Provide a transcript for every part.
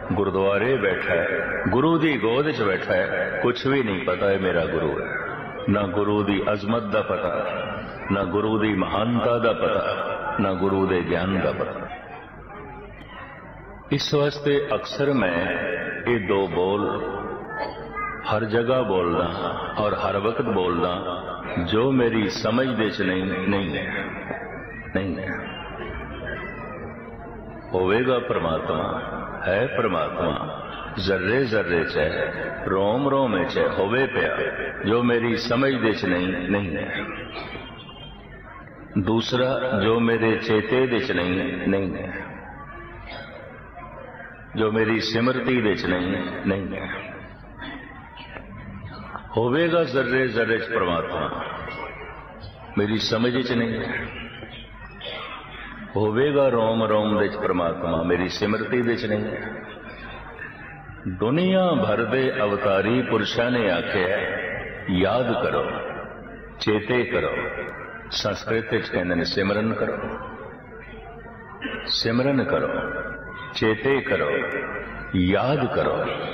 गुरुद्वारे बैठा है, गुरु दी गोद च बैठा है, कुछ भी नहीं पता है मेरा गुरु है। ना गुरु दी अजमत दा पता, ना गुरु दी महानता दा पता, ना गुरु दे ज्ञान दा पता। इस वास्ते अक्सर मैं ये दो बोल हर जगह बोलदा और हर वक्त बोलदा जो मेरी समझ दे च नहीं है। होवेगा परमात्मा, है परमात्मा, जर्रे जर्रे च है, रोम रोम च है, होवे पिया, जो मेरी समझ दे च नहीं है। दूसरा जो मेरे चेते दे च नहीं है, जो मेरी सिमरती दे च नहीं है। होवेगा जर्रे जर्रे च परमात्मा, मेरी समझ च नहीं है। होवेगा रोम रोम दे च परमात्मा, मेरी सिमरती दे च नहीं है। दुनिया भर दे अवतारी पुरुषां ने आख्या याद करो, चेते करो। संस्कृत च कहंदे ने सिमरन करो, सिमरन करो, चेते करो, याद करो।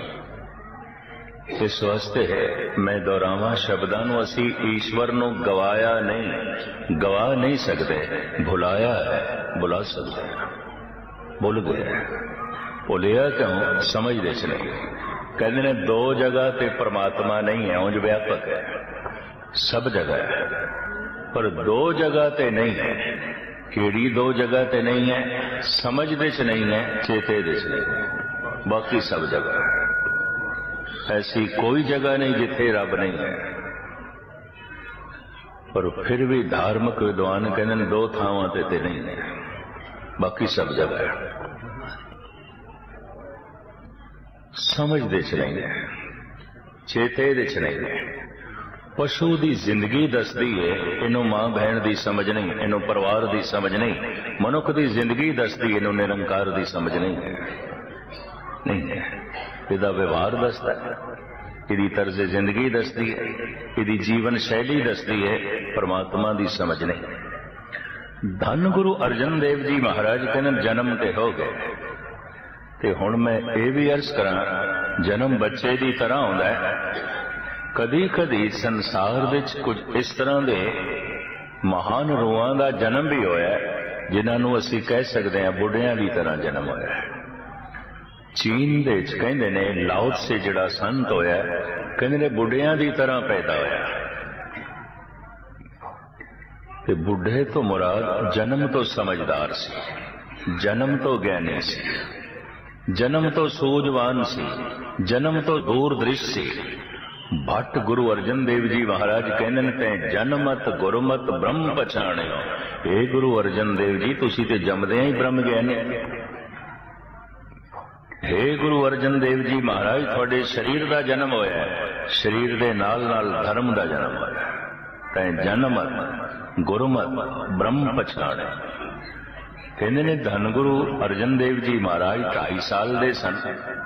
इस वास्ते है मैं दोहरावां शब्दां नूं, असीं ईश्वर नूं गवाया नहीं, गवा नहीं सकते, भुलाया है, भुला सकते हैं। भुल गए, भुलिया क्यों? समझदे च नहीं। कहते ने दो जगह ते परमात्मा नहीं है, उंज व्यापक है, सब जगह है, पर दो जगह ते नहीं है। केड़ी दो जगह ते नहीं है? समझदे च नहीं है, चेते दे च नहीं है, बाकी सब जगह है। ऐसी कोई जगह नहीं जिथे रब नहीं है। पर फिर भी धार्मिक विद्वान कहते दो थावां ते नहीं है, बाकी सब जगह है। समझदे च नहीं है, चेते दे च नहीं है। पशु की जिंदगी दसदी है, इनू मां बहन की समझ नहीं, इनू परिवार की समझ नहीं। मनुख की जिंदगी दसदी, इनू निरंकार की समझ नहीं है। इहदा व्यवहार दसदा है, इहदी तर्ज जिंदगी दसदी है, इहदी जीवन शैली दसदी है, परमात्मा की समझ नहीं। धन गुरु अर्जन देव जी महाराज कहने जन्म ते हो गए, ते हुण मैं ये भी अर्ज करा, जन्म बच्चे की तरह आउंदा है। कदी कदी संसार विच कुछ इस तरह के महान रूहां का जन्म भी होया, जिन्होंने असीं कह सकते हैं बुढ़ियां की तरह जन्म होया है। चीन दे कहंदे ने लाओ से जिहड़ा संत होया, कहंदे ने बुढ़ियां की तरह पैदा होया। ते बुढ़े तो मुराद जन्म तो समझदार सी, जन्म तो ज्ञानी सी, जन्म तो सूझवान सी, जन्म तो दूरदृष्ट सी। भट्ट गुरु अर्जन देव जी महाराज कहंदे ने ते जन्मत गुरमत ब्रह्म पछाणियो। हे गुरु अर्जन देव जी, तुसीं ते जमदे ही ब्रह्म ज्ञानी। हे गुरु अर्जन देव जी महाराज, थोड़े शरीर का जन्म होया है, शरीर के नाल नाल धर्म का जन्म होया। तैं जन्मत गुरमत ब्रह्म पछाणे। कहते ने धन गुरु अर्जन देव जी महाराज 2.5 साल दे सन।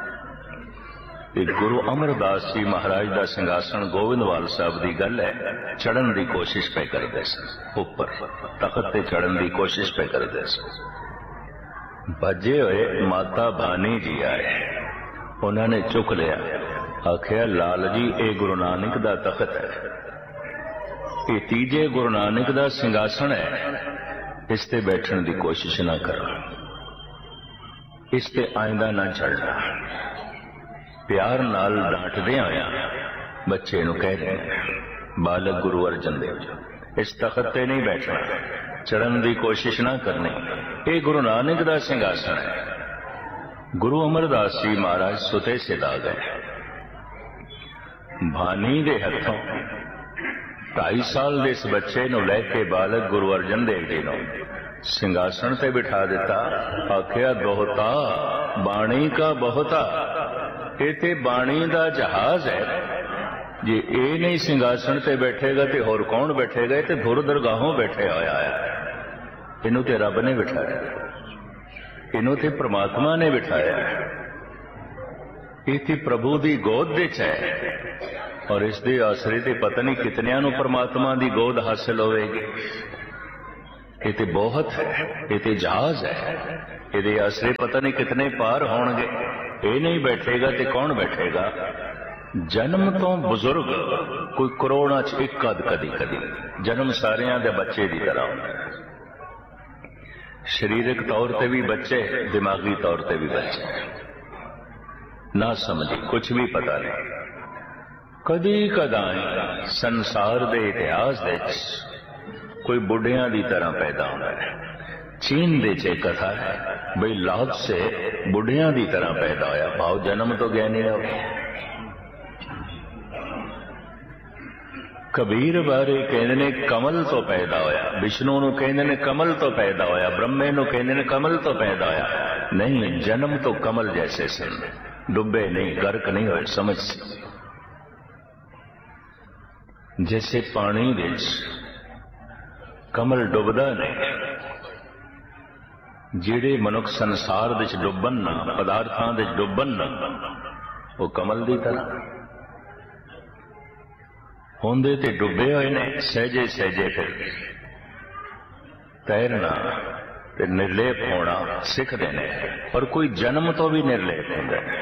गुरु अमरदास जी महाराज का सिंघासन गोविंदवाल साहब की गल है, चढ़न की कोशिश पे करते सन, उपर तखत ते चढ़न की कोशिश पे करते सन। भजे हुए माता भानी जी आए, उन्होंने चुक लिया, आखिया लाल जी ये गुरु नानक का तखत है, ये तीजे गुरु नानक का सिंघासन है, इस ते बैठने की कोशिश ना करो, इस ते आइंदा ना चढ़ना। प्यार नाल डांटदे आया बच्चे नूं कह रहे हैं, बालक गुरु अर्जन देव जी इस तखत ते नहीं बैठना, चढ़न की कोशिश ना करनी, ये गुरु नानक का सिंघासन है। गुरु अमरदास जी महाराज सुते सिधा गए, भानी दे हथों 2.5 साल दे इस बच्चे नूं लैके बालक गुरु अर्जन देव जी नूं सिंघासन ते बिठा दिता। आखिया दोहता बाणी का बहुता, ये ते बाणी का जहाज है, जे ये नहीं सिंघासन ते बैठेगा तो होर कौन बैठेगा? ये धुर दरगाहों बैठे होया है, इनू ते रब ने बिठाया, इनू ते परमात्मा ने बिठाया, ये प्रभु की गोद विच है, और इसके आसरे ते पता नहीं कितनियां नूं परमात्मा की गोद हासिल होवेगी। ये तो बहुत है, ये तो जहाज है, ये आसरे पता नहीं कितने पार होंगे। ये नहीं बैठेगा तो कौन बैठेगा। जन्म तो बुजुर्ग कोई करोड़ां च एक अध कदी कदी, जन्म सारियां दे बच्चे की तरह होंदा है। शरीरक तौर पर भी बच्चे, दिमागी तौर पर भी बच्चे, ना समझी कुछ भी पता नहीं। कदी कदाई संसार दे इतिहास दे कोई बुढ़िया की तरह पैदा होता है। चीन दे च कथा है बई लाभ से बुढ़िया की तरह पैदा होया, भाव जन्म तो गया नहीं रहा। कबीर बारे कहते ने कमल तो पैदा होया, विष्णु नूं कहते ने कमल तो पैदा होया, ब्रह्मे नूं कहते ने कमल तो पैदा होया। नहीं, जन्म तो कमल जैसे से, डुबे नहीं, गर्क नहीं होए। समझ जैसे पानी विच कमल डुबदा नहीं, जिहड़े मनुख संसार विच डुबन ना, पदार्थां विच डुबन ना, वो कमल की तरह होंदे ते डुबे हुए ने। सहजे सहजे फिर तैरना ते निर्लेप होना सीखते हैं, पर कोई जन्म तो भी निर्लेप होंदा है।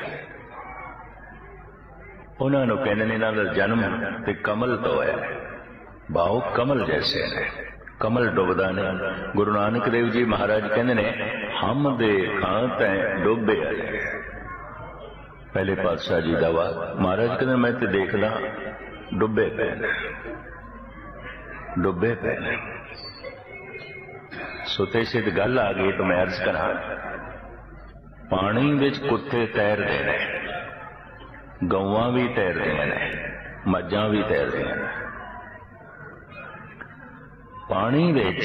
उन्होंने कहते ने इन्हां दा जन्म ते कमल तो है, भाव कमल जैसे ने, कमल डुबदा नहीं। गुरु नानक देव जी महाराज कहते ने हम देखा तैं डुबे आए। पहले पातशाह जी दा वाद, महाराज कहते मैं तो देखदा डुबे पे, डुबे पे। सुते से गल आ गई तो मैं अर्ज करा, पानी विच कुत्ते तैरते ने, गौवां भी तैरदियां ने, मज्जां भी तैरदियां ने। पानी विच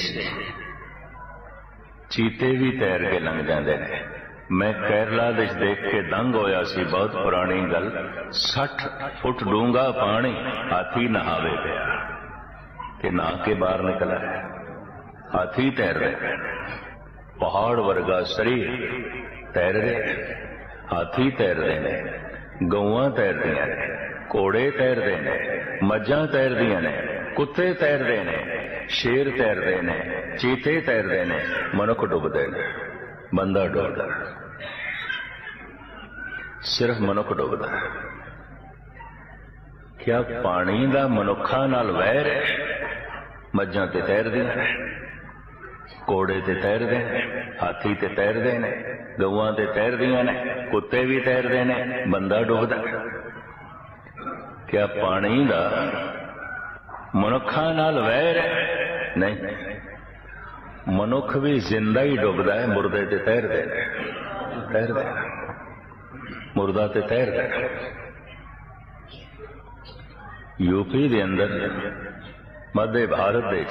चीते भी तैर के लंघ जाते हैं। मैं केरला विच देख के दंग होया सी, बहुत पुरानी गल। 60 फुट डूंगा पानी, हाथी नहावे पिया ते नहा के बाहर निकला है। हाथी तैर रहे, पहाड़ वर्गा शरीर तैर रहे, हाथी तैर रहे ने, गौवां तैरदियां ने, घोड़े तैरते ने, मज्जां तैरदियां ने, कुत्ते तैरते ने, शेर तैरते ने, चीते तैरते ने, मनुख डुबदे ने, बंदा डुबदा, सिर्फ मनुख डुबदा। क्या पानी दा मनुखा नाल वैर है? मज्जां ते तैरदियां ने, घोड़े ते तैरदे ने, हाथी ते तैरदे ने, गौवां ते तैरदियां ने, कुत्ते भी तैरदे ने, बंदा डुबदा। क्या पानी दा मनुखा नाल वैर है? नहीं, मनुख भी जिंदा ही डुबदा है, मुर्दे ते तैरदे ने, तैरदे, मुर्दा ते तैरदा। यूपी दे अंदर मध्य भारत दे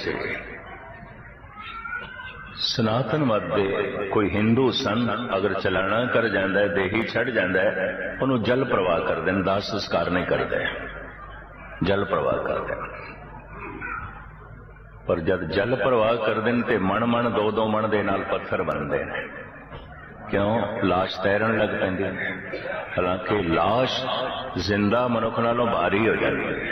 सनातन मत दे कोई हिंदू सन अगर चलाना कर जाता है, देही छड़ जाता है, उन्होंने जल प्रवाह कर दें, दाह संस्कार नहीं करते, जल प्रवाह कर दें। पर जब जल प्रवाह कर दें तो मन मन 2-2 मन दे नाल पत्थर बनते हैं। क्यों? लाश तैरन लग पैंदी। हालांकि लाश जिंदा मनुख नालों भारी हो जाती है,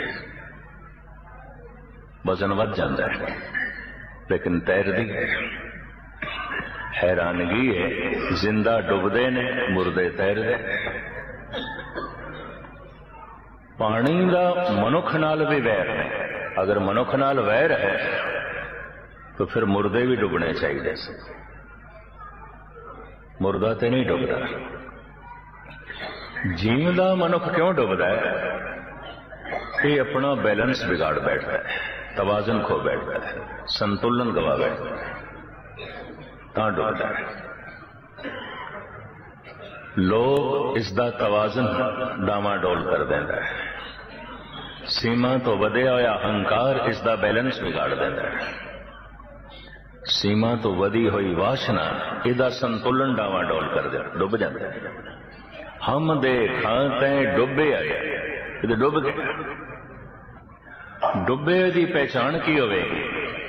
वजन वध जाता है, लेकिन तैरदी है। हैरानगी है, जिंदा डुबदे ने, मुर्दे तैरदे। पानी का मनुख नाल भी वैर है। अगर मनुख नाल वैर है तो फिर मुर्दे भी डुबने चाहिए। मुर्दा तो नहीं डुबदा। जीवदा मनुख क्यों डुबदा है? ये अपना बैलेंस बिगाड़ बैठता है, तवाजन खो बैठता है, संतुलन गवा बैठता है, तां डुबदा है। लोग इसका तवाजन डामाडोल कर देंदा है। सीमा तो वधिया होया अहंकार इसका बैलेंस बिगाड़ देता है। सीमा तो वधी हुई वासना इसका संतुलन डावाडोल कर दे, डुब जाता है। हम देखा तैं डुबे आए, ये डुब गए। डुबे की पहचान की होगी?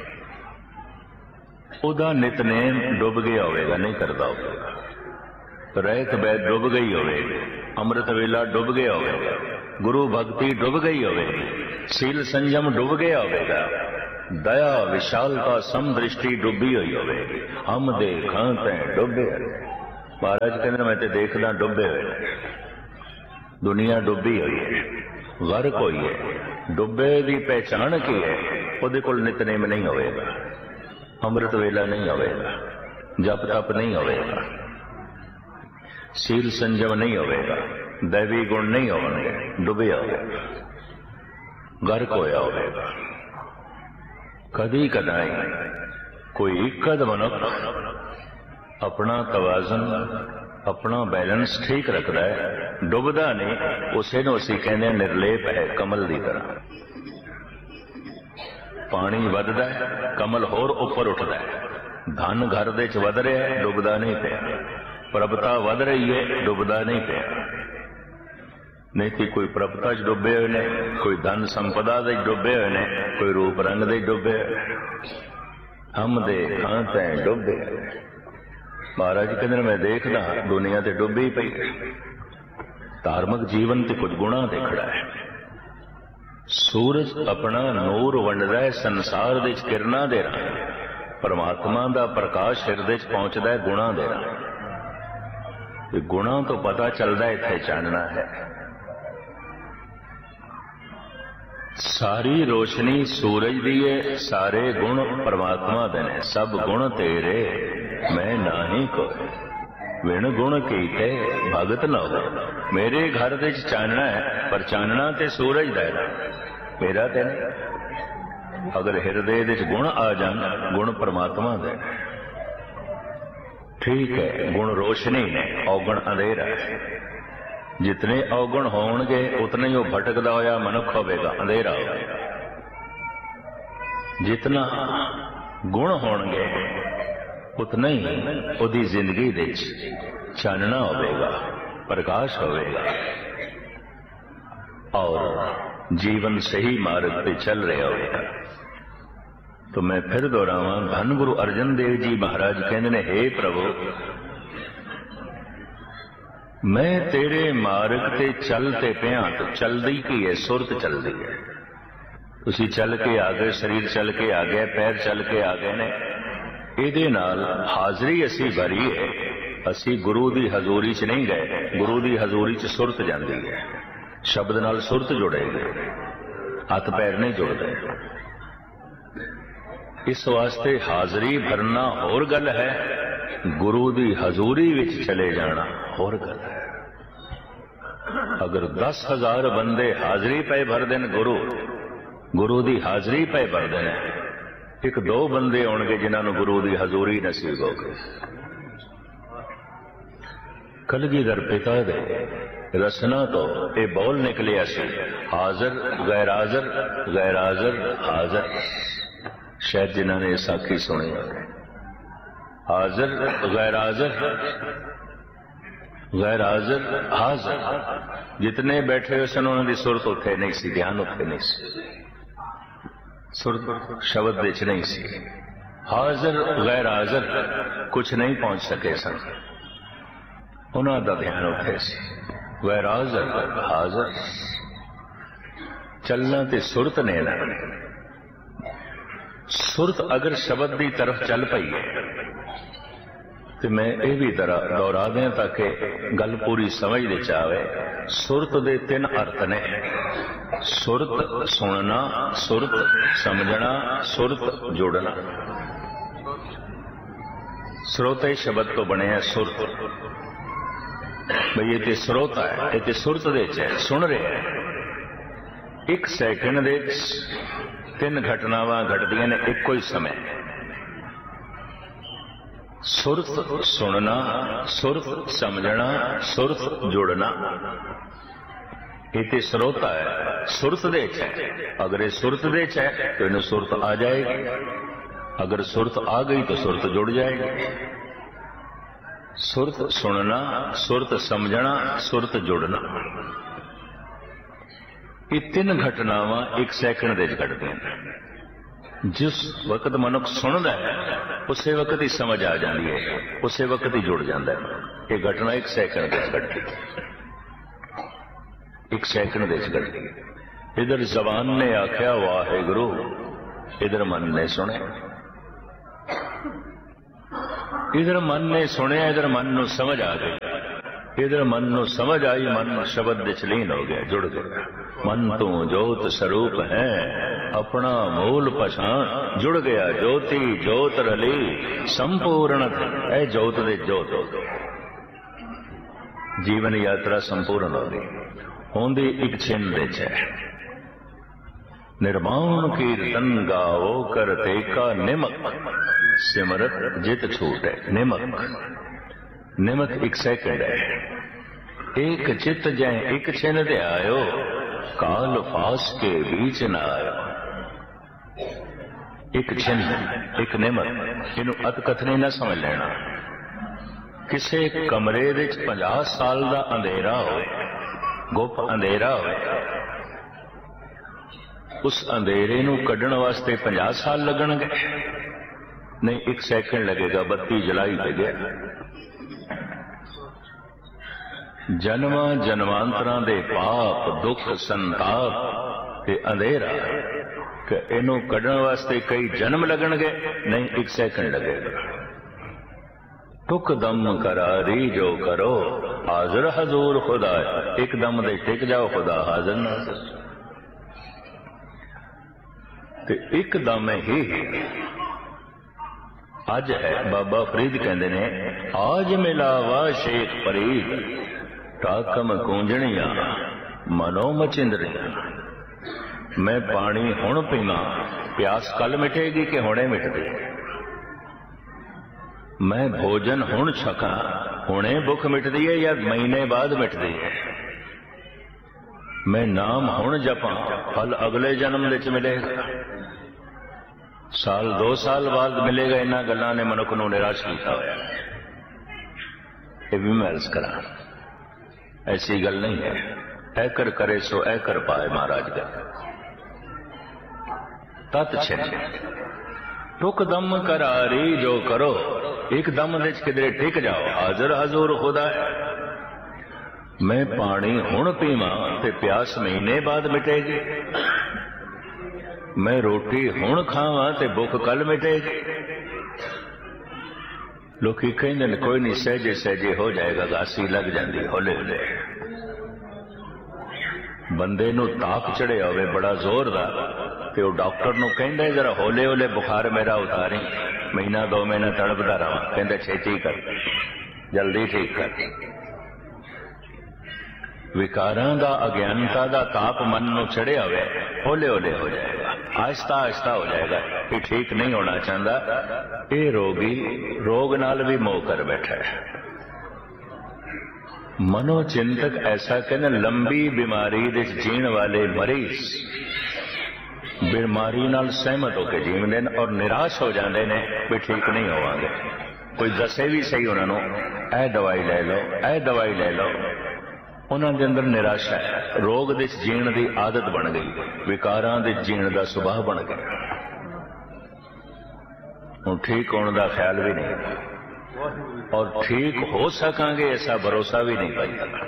उदा नितनेम डुब गया होगा, नहीं करता होगा। रहत बैत डुब गई होगी, अमृत वेला डुब गया होगा, गुरु भक्ति डुब गई होगी, सील संयम डुब गया होगा, दया विशालता समदृष्टि डुबी हुई होवे, हम देखा ते डुबे। महाराज कहते मैं तो देखदा डुबे हुए, दुनिया डुबी हुई है, गर्क हुई है। डुबे की पहचान की है, ਉਹਦੇ ਕੋਲ ਨਿਤਨੇਮ नहीं होवेगा, अमृत वेला नहीं होवेगा, जप तप नहीं होवेगा, शील संजम नहीं होवेगा, दैवी गुण नहीं होंगे, डुबे होगा, गर्क होया होगा। कदी कदाई कोई इकद मनुख अपना तवाजन अपना बैलेंस ठीक रखता है, डुबदा नहीं, उसे नूं असीं कहने निर्लेप है, कमल की तरह। पानी वधदा है, कमल होर उपर उठदा है, धन घर दे च वध रहा है, डुबदा नहीं पिया, प्रभता वध रही है, डुबदा नहीं पिया। नहीं तो कोई प्रभता च डुबे हुए ने, कोई धन संपदा दे डुबे हुए ने, कोई रूप रंग दे डुबे, हम देखा ते डुबे। महाराज कहते मैं देखदा दुनिया ते डुबी पई, धार्मिक जीवन ते कुछ गुणा ते खड़ा है। सूरज अपना नूर वंडदा है संसार दे किरणां दे राह, परमात्मा दा प्रकाश हिरदे च पहुंचदा है गुणा दे राह। गुणा तो पता चलदा है इत्थे चानना है। सारी रोशनी सूरज दी है, सारे गुण परमात्मा दे ने, सब गुण तेरे मैं नाही कोई, विण गुण कीते भगत न हो। मेरे घर दे च चानना है, पर चानना ते सूरज दा है, मेरा ते नहीं। अगर हिरदे दे च गुण आ जान, गुण परमात्मा दे, ठीक है, गुण रोशनी ने, औगण अंधेरा है। जितने औगुण होणगे उतना ही वो भटकदा होया मनुख होवेगा, अंधेरा होवेगा। जितना गुण होणगे उतना ही उहदी जिंदगी दे चानना होवेगा, प्रकाश होवेगा और जीवन सही मार्ग पे चल रहा होगा। तो मैं फिर दोहरावां, धन गुरु अर्जन देव जी महाराज कहंदे ने, हे प्रभु मैं तेरे मार्ग ते चलते पिया। तो चलदी की है, सुरत चलदी है। तुसी चल के आ गए, शरीर चल के आ गया, पैर चल के आ गए ने, इहदे नाल हाजरी असी भरी है। असी गुरु दी हजूरी च नहीं गए, गुरु दी हजूरी च सुरत जांदी है, शब्द नाल सुरत जुड़ेगी, हथ पैर नहीं जुड़ते। इस वास्ते हाजरी भरना होर गल है, गुरु दी हजूरी विच चले जाना होर गल है। अगर 10,000 बंदे हाजरी पे भर देन, गुरु दी हाजरी पे भर देन, एक दो बंदे होणगे जिन्हां गुरु दी हजूरी नसीब हो गई। कलगीधर पिता दे रसना तो ये बोल निकलिया सी, हाजर गैर हाजर, गैर हाजर हाजर। शायद जिन्होंने ने साखी सुनी, हाजर गैर हाजर, गैर हाजर हाजर। जितने बैठे हुए सन उन्होंने सुरत उत्थे नहीं सी, ध्यान उत्थे नहीं सी, सुरत शब्द विच नहीं सी। हाजर गैर हाजर कुछ नहीं पहुंच सके सन, उन्हों का ध्यान उत्थे सी। गैर हाजर हाजर चलना ते सुरत ने ना। सुरत अगर शब्द की तरफ चल पई है तो मैं ये भी दोहरा दें ताकि गल पूरी समझ दे आवे। सुरत दे 3 अर्थ ने, सुरत सुनना, सुरत समझना, सुरत जोड़ना। स्रोते शब्द तो बने हैं सुरत, भाई ये स्रोता है, ये सुरत दे च है, सुन रहे हैं। 1 सैकंड दे 3 घटनावां घटदियां ने एको ही समय। सुरत सुनना, सुरत समझना, सुरत जुड़ना। ये स्रोता है, सुरत दे च है। अगर ये सुरत दे च है तो इन्हें सुरत आ जाएगी, अगर सुरत आ गई तो सुरत जुड़ जाएगी। सुरत सुनना, सुरत समझना, सुरत जुड़ना, ये 3 घटनावां 1 सैकंड दे घटदियां ने। जिस वक्त मनुख सुनता है उसे वक्त ही समझ आ जाती है, उसे वक्त ही जुड़ जाता है। ये घटना 1 सैकंड दे घटती, 1 सैकंड दे घटती। इधर जबान ने आख्या वाहेगुरु, इधर मन ने सुने, इधर मन ने सुने, इधर मन नूं समझ आ गई, इधर मन नूं समझ आई, मन शब्द विच लीन हो गया, जुड़ गया। मन तू जोत स्वरूप है, अपना मूल पछाण, जुड़ गया ज्योति जोत रली संपूर्ण। ऐ जोत दे जोत हो गए, जीवन यात्रा संपूर्ण हो गई। होंदी एक छिन विच है, निर्माण कीर्तन गावो कर तेका निमक, सिमरत जित छूट है। निमक, निमक एक सेकंड है, एक चित जै एक छिन दे आयो, काल फास के बीच न आयो। एक छिन, एक निमक, इनू अत कथनी ना समझ लेना। किसे कमरे विच 50 साल का अंधेरा हो, गुप अंधेरा हो, उस अंधेरे नू कढ़ण वास्ते 50 साल लगणगे? नहीं, एक सेकंड लगेगा। बत्ती जलाई पे गया। जन्मा जन्मांतरां दे पाप दुख संताप ते अंधेरा कि इनू कढ़ण वास्ते कई जन्म लगणगे? नहीं, एक सेकंड लगेगा। टुक दम करारी जो करो, हाजिर हजूर खुदा। एक दम दे टिक जाओ, खुदा हाजिर नाज़िर। ते एक दम ही अज है। बाबा फरीद कहते ने, आज मिलावा शेख फरीद, टाकम कूंजणिया मनो मचिंदरिया। मैं पानी हुण पीवा, प्यास कल मिटेगी कि हुणे मिटदी? मैं भोजन हुण छका, हुणे भुख मिटदी है या महीने बाद मिटदी है? मैं नाम हुण जपा, फल अगले जन्म विच मिलेगा, साल 2 साल बाद मिलेगा। इन्हां गल्लां ने मनुख नूं निराश कीता होया। ये भी मैं अर्ज करा, ऐसी गल नहीं है। ऐकर करे सो ऐकर पाए, महाराज का तत् छिन। टुक दम करारी जो करो, एक दम विच किधरे टिक जाओ, हाजिर हजूर खुदा है। मैं पानी हुण पीवा ते प्यास महीने बाद मिटेगी। मैं रोटी हुण खावा ते भुख कल मिटेगी। लोग कहते हैं कोई नहीं, सहजे सहजे हो जाएगा, गासी लग जाती हौले हौले। बंदे नूं ताप चढ़िया होवे बड़ा जोर दा, ते वो डॉक्टर नूं कहंदा है जरा हौले हौले बुखार मेरा उतारी, महीना 2 महीना तड़पदा रहा। कहंदा छेती कर, जल्दी ठीक कर। विकारां दा अज्ञानता दा ताप मन नूं चढ़िया होवे, हौले हौले हो जाएगा, आहिस्ता आहिस्ता हो जाएगा। ये ठीक नहीं होना चाहता। ये रोगी रोग नाल भी मोह कर बैठा है। मनोचिंतक ऐसा कहना, लंबी बीमारी दे जीण वाले मरीज बीमारी नाल सहमत होकर जीवते हैं और निराश हो जाते हैं भी ठीक नहीं होवांगे। कोई दसे भी सही उन्होंने, ऐ दवाई ले लो, ऐ दवाई ले लो, उन्होंने दे अंदर निराशा है। रोग दे जीण की आदत बन गई, विकारां दे जीण का सुभाव बन गया। हुण ठीक होने का ख्याल भी नहीं, और ठीक हो सकांगे ऐसा भरोसा भी नहीं पाई।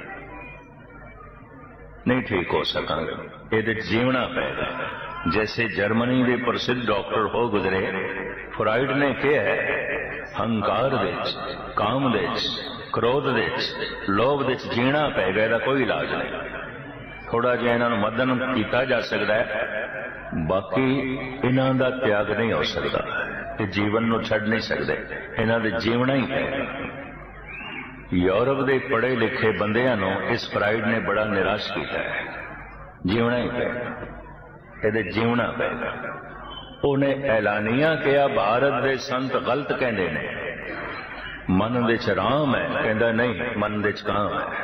नहीं ठीक हो सकांगे, ये जीवना पेगा। जैसे जर्मनी के प्रसिद्ध डॉक्टर हो गुजरे, फ्राइड ने कहा है, हंकार विच, काम विच, क्रोध विच, लोभ विच जीना पेगा, इहदा कोई इलाज नहीं। थोड़ा जिहा इन्हां नूं मदन कीता जा सकता है, बाकी इन्हां दा त्याग नहीं हो सकता। ये जीवन नूं छड्ड नहीं सकते, इन्हां दे जीवना ही पेगा। यूरोप के पढ़े लिखे बंदियां नूं इस फ्राइड ने बड़ा निराश किया है। जीवना ही पेगा, ये जीवना पेगा। उन्हें ऐलानिया किया, भारत के संत गलत कहते ने, मन विच राम है, कहता नहीं मन विच काम है।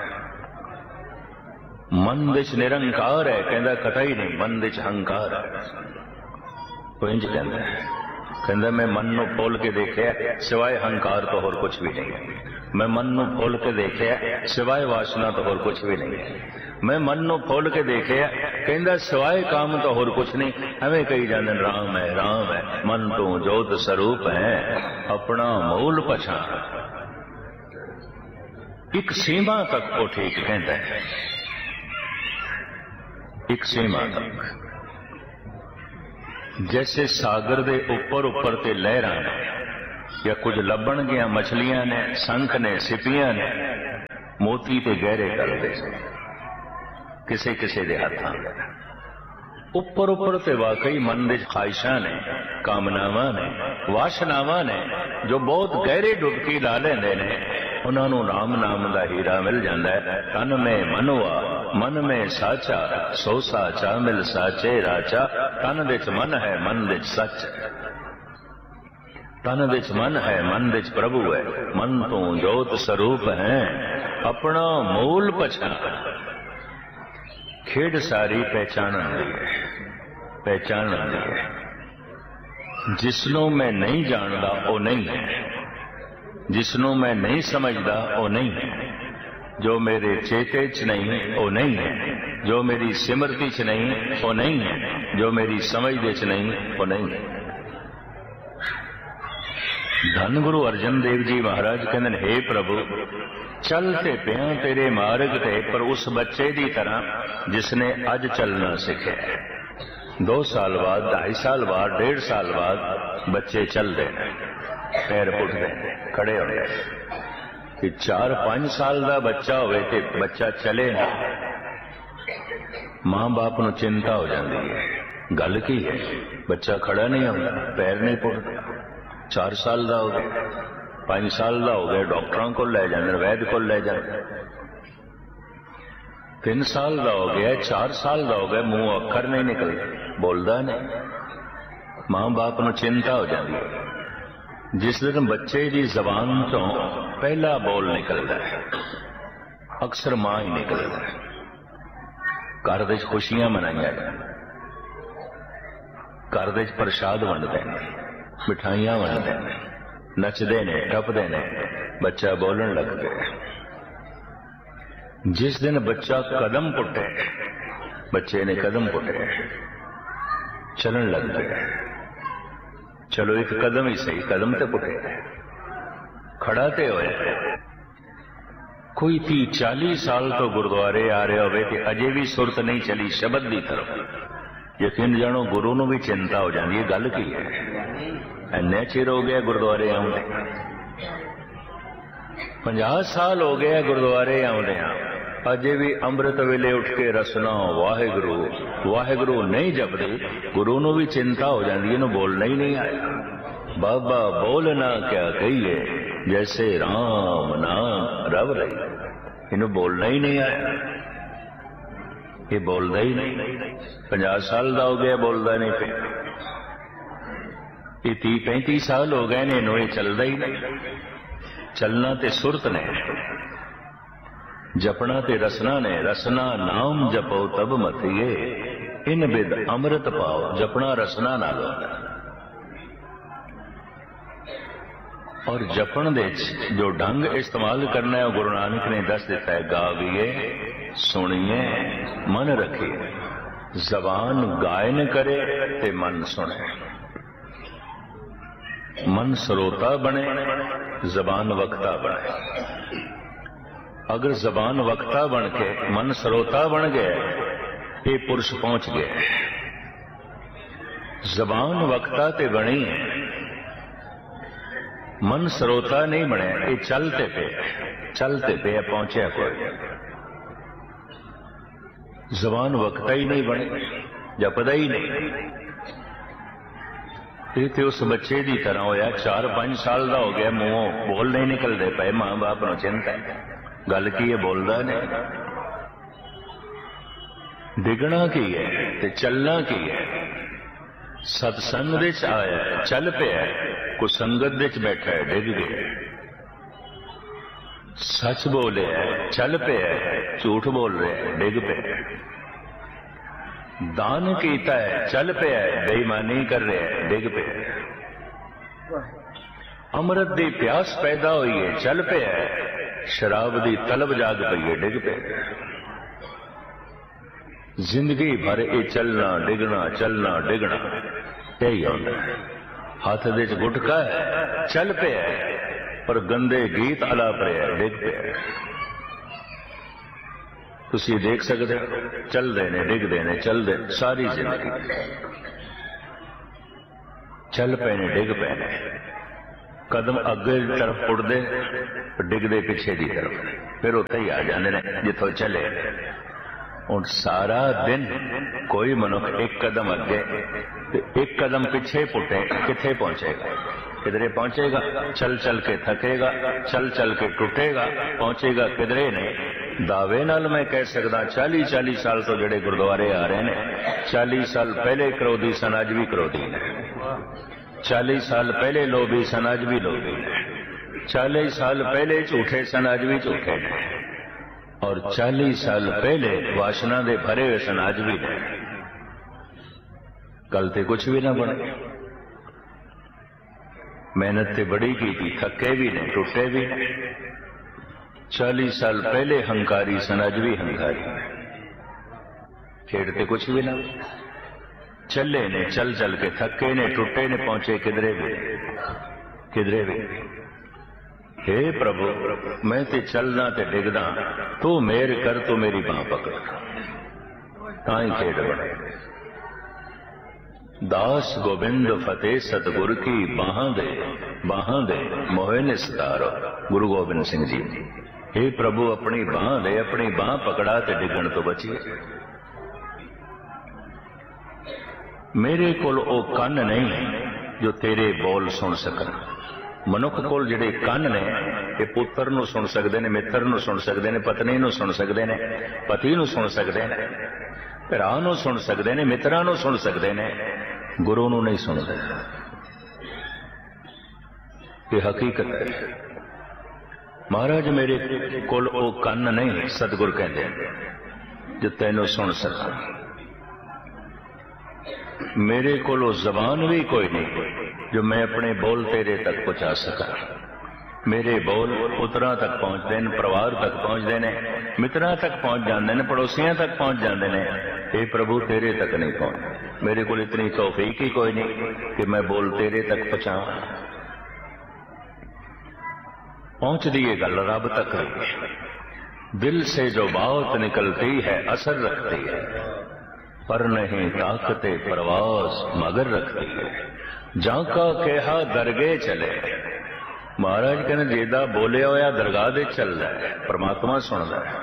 मन विच निरंकार है, कहता कतई नहीं मन विच हंकार है। वो इंज कहता है, कहता मैं मन नूं खोल के देखिया, सिवाय हंकार तो होर कुछ भी नहीं है। मैं मन नूं खोल के देखिया, सिवाय वासना तो होर कुछ भी नहीं है। मैं मन नूं खोल के देखिया, कहता सिवाय काम तो होर कुछ नहीं। एवें कही जाते राम है, राम है। मन तो जोत स्वरूप है, अपना मूल पछाण। एक सीमा तक वो ठीक कहता है, एक सीमा तक। जैसे सागर दे उपर उपर ते लहरां ने या कुछ लभणगियां मछलियां ने, संख ने, सिपियां ने, मोती ते गहरे करदे किसे किसे दे हत्थां उपर उपर ते वाकई मन दे ख्वाहिशां ने, कामनावां ने, वासनावां ने जो बहुत गहरे डुबकी ला लेंदे ने, उन्हां नूं राम नाम दा हीरा मिल जांदा है। तन में मनवा मन में साचा, सो साचा मिल साचे राचा। तन विच मन है, मन विच सच है। तन विच मन है, मन विच प्रभु है। मन तो जोत स्वरूप है, अपना मूल पछाण। खेड सारी पहचान दी है, पहचान दी है। जिसनों मैं नहीं जानदा वो नहीं है, जिसनों मैं नहीं समझदा वो नहीं है। जो मेरे चेते च नहीं वो नहीं है, जो मेरी सिमरती च नहीं वो नहीं है, जो मेरी समझदे च नहीं वो नहीं है। धन गुरु अर्जन देव जी महाराज कहते, हे प्रभु चलते पिया तेरे मार्ग ते, पर उस बच्चे की तरह जिसने अज चलना सीखा। 2 साल बाद, 2.5 साल बाद, 1.5 साल बाद बच्चे चलते हैं, पैर पुटते खड़े होते। कि 4-5 साल का बच्चा होवे ते बच्चा चले ना, मां बाप नूं चिंता हो जाती है, गल की है, बच्चा खड़ा नहीं होता, पैर नहीं पुटते। 4 साल का हो गया, 5 साल का हो गया, डॉक्टरों को ले जाते, वैद को ले जाते। 3 साल का हो गया, 4 साल का हो गया, मुंह अखर नहीं निकलते, बोलता नहीं, मां बाप नूं चिंता हो जाती है। जिस दिन बच्चे की जबान तो पहला बोल निकलता है, अक्सर मां ही निकलता है। घर विच खुशियां मनाइया जान, घर विच प्रसाद वंडते हैं, मिठाइयां वंडते हैं, नचते ने, टपते ने, बच्चा बोलन लगते। जिस दिन बच्चा कदम पुटे, बच्चे ने कदम पुटे, चलन लगते। चलो एक कदम ही सही, कदम तो पुटे, खड़ा ते होए। कोई 30-40 साल तो गुरुद्वारे आ रहे होवे ते अजे भी सुरत नहीं चली शब्द की तरफ। यकीन जानो गुरु नूं भी चिंता हो जाती है, गल की है, इन्ने चिर हो गया गुरुद्वारे आउंदे, 50 साल हो गया गुरुद्वारे आउंदे, अजे भी अमृत वेले उठ के रसना वाहिगुरु वाहिगुरु नहीं जपदे। गुरु नूं भी चिंता हो जाती है, इन्हूं बोलना ही नहीं आया। बाबा बोलना क्या कहिए, जैसे राम नाम रव रही, इन्हूं बोलना ही नहीं आया, ये बोलता ही नहीं। 50 साल का हो गया, बोलता नहीं पे। ये 30-35 साल हो गए ने, इन्हूं ये चलता ही नहीं। चलना ते सुरत ने, जपना ते रसना ने। रसना नाम जपो तब मथिए, इन बिद अमृत पाओ। जपना रसना नाल होंदा, और जपन दे जो ढंग इस्तेमाल करना है गुरु नानक ने दस दिता है। गाविए, सुनिए, मन रखिए। जबान गायन करे ते मन सुने। मन श्रोता बने, जबान वक्ता बने। अगर जबान वक्ता बन के मन श्रोता बन गया, ये पुरुष पहुंच गया। जबान वक्ता ते बनी है, मन श्रोता नहीं बने, ये चलते पे पहुंचे कोई। जबान वक्ता ही नहीं बने, जपदा ही नहीं। ये तो उस बच्चे की तरह होया, 4-5 साल का हो गया, मुंहों बोल नहीं निकलते पे, मां बाप नूं चिंता है, गल की है, बोलता नहीं। डिगना की है ते चलना की है। सत्संग विच आया है, चल पिया, कोई संगत विच बैठा है, डिग गया। सच बोले है, चल पिया, झूठ बोल रहे हैं, डिग पे। दान कीता है, चल पिया, बेईमानी कर रहे हैं, डिग पे। अमृत दी प्यास पैदा हुई है, चल पिया, शराब दी तलब जाग पई है, डिग पे। जिंदगी भर ये चलना डिगना, चलना डिगना, यही होता है। हाथ दे गुटका है, चल पिया, पर गंदे गीत अला पिया, डिग पिया। तुसी देख सकते हो, चलते ने, डिगते ने, चलते सारी जिंदगी। चल पे ने डिग पे ने, कदम अगे तरफ उड़ते डिगते पिछे की तरफ, फिर उत्थे ही आ जाते ने जिथों चले। हुण सारा दिन कोई मनुख एक कदम अगे एक कदम पिछे पुटे किथे पहुंचेगा? किधरे पहुंचेगा? चल चल के थकेगा, चल चल के टुटेगा, पहुंचेगा किधरे नहीं। दावे नाल मैं कह सकदा 40-40 साल तो जड़े गुरुद्वारे आ रहे हैं, 40 साल पहले क्रोधी सन, अज भी क्रोधी ने। 40 साल पहले लोभी सन, अज भी लोभी ने। 40 साल पहले झूठे सन, अज भी झूठे ने। और 40 साल पहले वासना दे भरे हुए सन, अज भी ने। कल ते कुछ भी ना बने। मेहनत ते बड़ी की थी, थके भी ने, टुटे भी ने। 40 साल पहले हंकारी सन, अज भी हंकारी ने। खेड़ते कुछ भी ना, चले ने, चल चल के थके ने, टुटे ने, पहुंचे किधरे भी, किधरे भी। हे प्रभु, मैं ते चलना ते डिगदा, तू मेर कर, तू मेरी बांह पकड़, ताई खेड़ बने। दास गोबिंद फतेह सतगुर की बाहां दे मोहे निस्तारो। गुरु गोबिंद सिंह जी, हे प्रभु अपनी बांह दे, अपनी बांह पकड़ा ते डिगण तो बचिए। मेरे कोल ओ कन नहीं जो तेरे बोल सुन सकन। मनुख कोल जिहड़े कन ने, ये पुत्र नूं सुन सकते हैं, मित्र नूं सुन सकते हैं, पत्नी नूं सुन सकते हैं, पति नूं सुन सकते हैं, भरा नूं सुन सकते हैं, मित्रां नूं सुन सकते हैं, गुरु नूं नहीं सुनते। ये हकीकत है। महाराज मेरे कोल ओ कन नहीं, सतगुर कहते हैं, जो तैनूं सुन सका। मेरे कोल जबान भी कोई नहीं जो मैं अपने बोल तेरे तक पहुंचा सका। मेरे बोल पुत्रां तक पहुंचते हैं, परिवार तक पहुंचते हैं, मित्रां तक पहुंच जाते हैं, पड़ोसियों तक पहुंच जाते हैं। हे प्रभु तेरे तक नहीं पहुंचते। मेरे को इतनी तौफीक ही कोई नहीं कि मैं बोल तेरे तक पहुंचाऊं। पहुंच दिए गल रब तक है। दिल से जो बात निकलती है असर रखती है, पर नहीं ताकते प्रवास मगर रखती है। जाका कहा दरगे चले। महाराज कहने जेदा बोलिया होया दरगाह दे चलदा है, परमात्मा सुनदा है।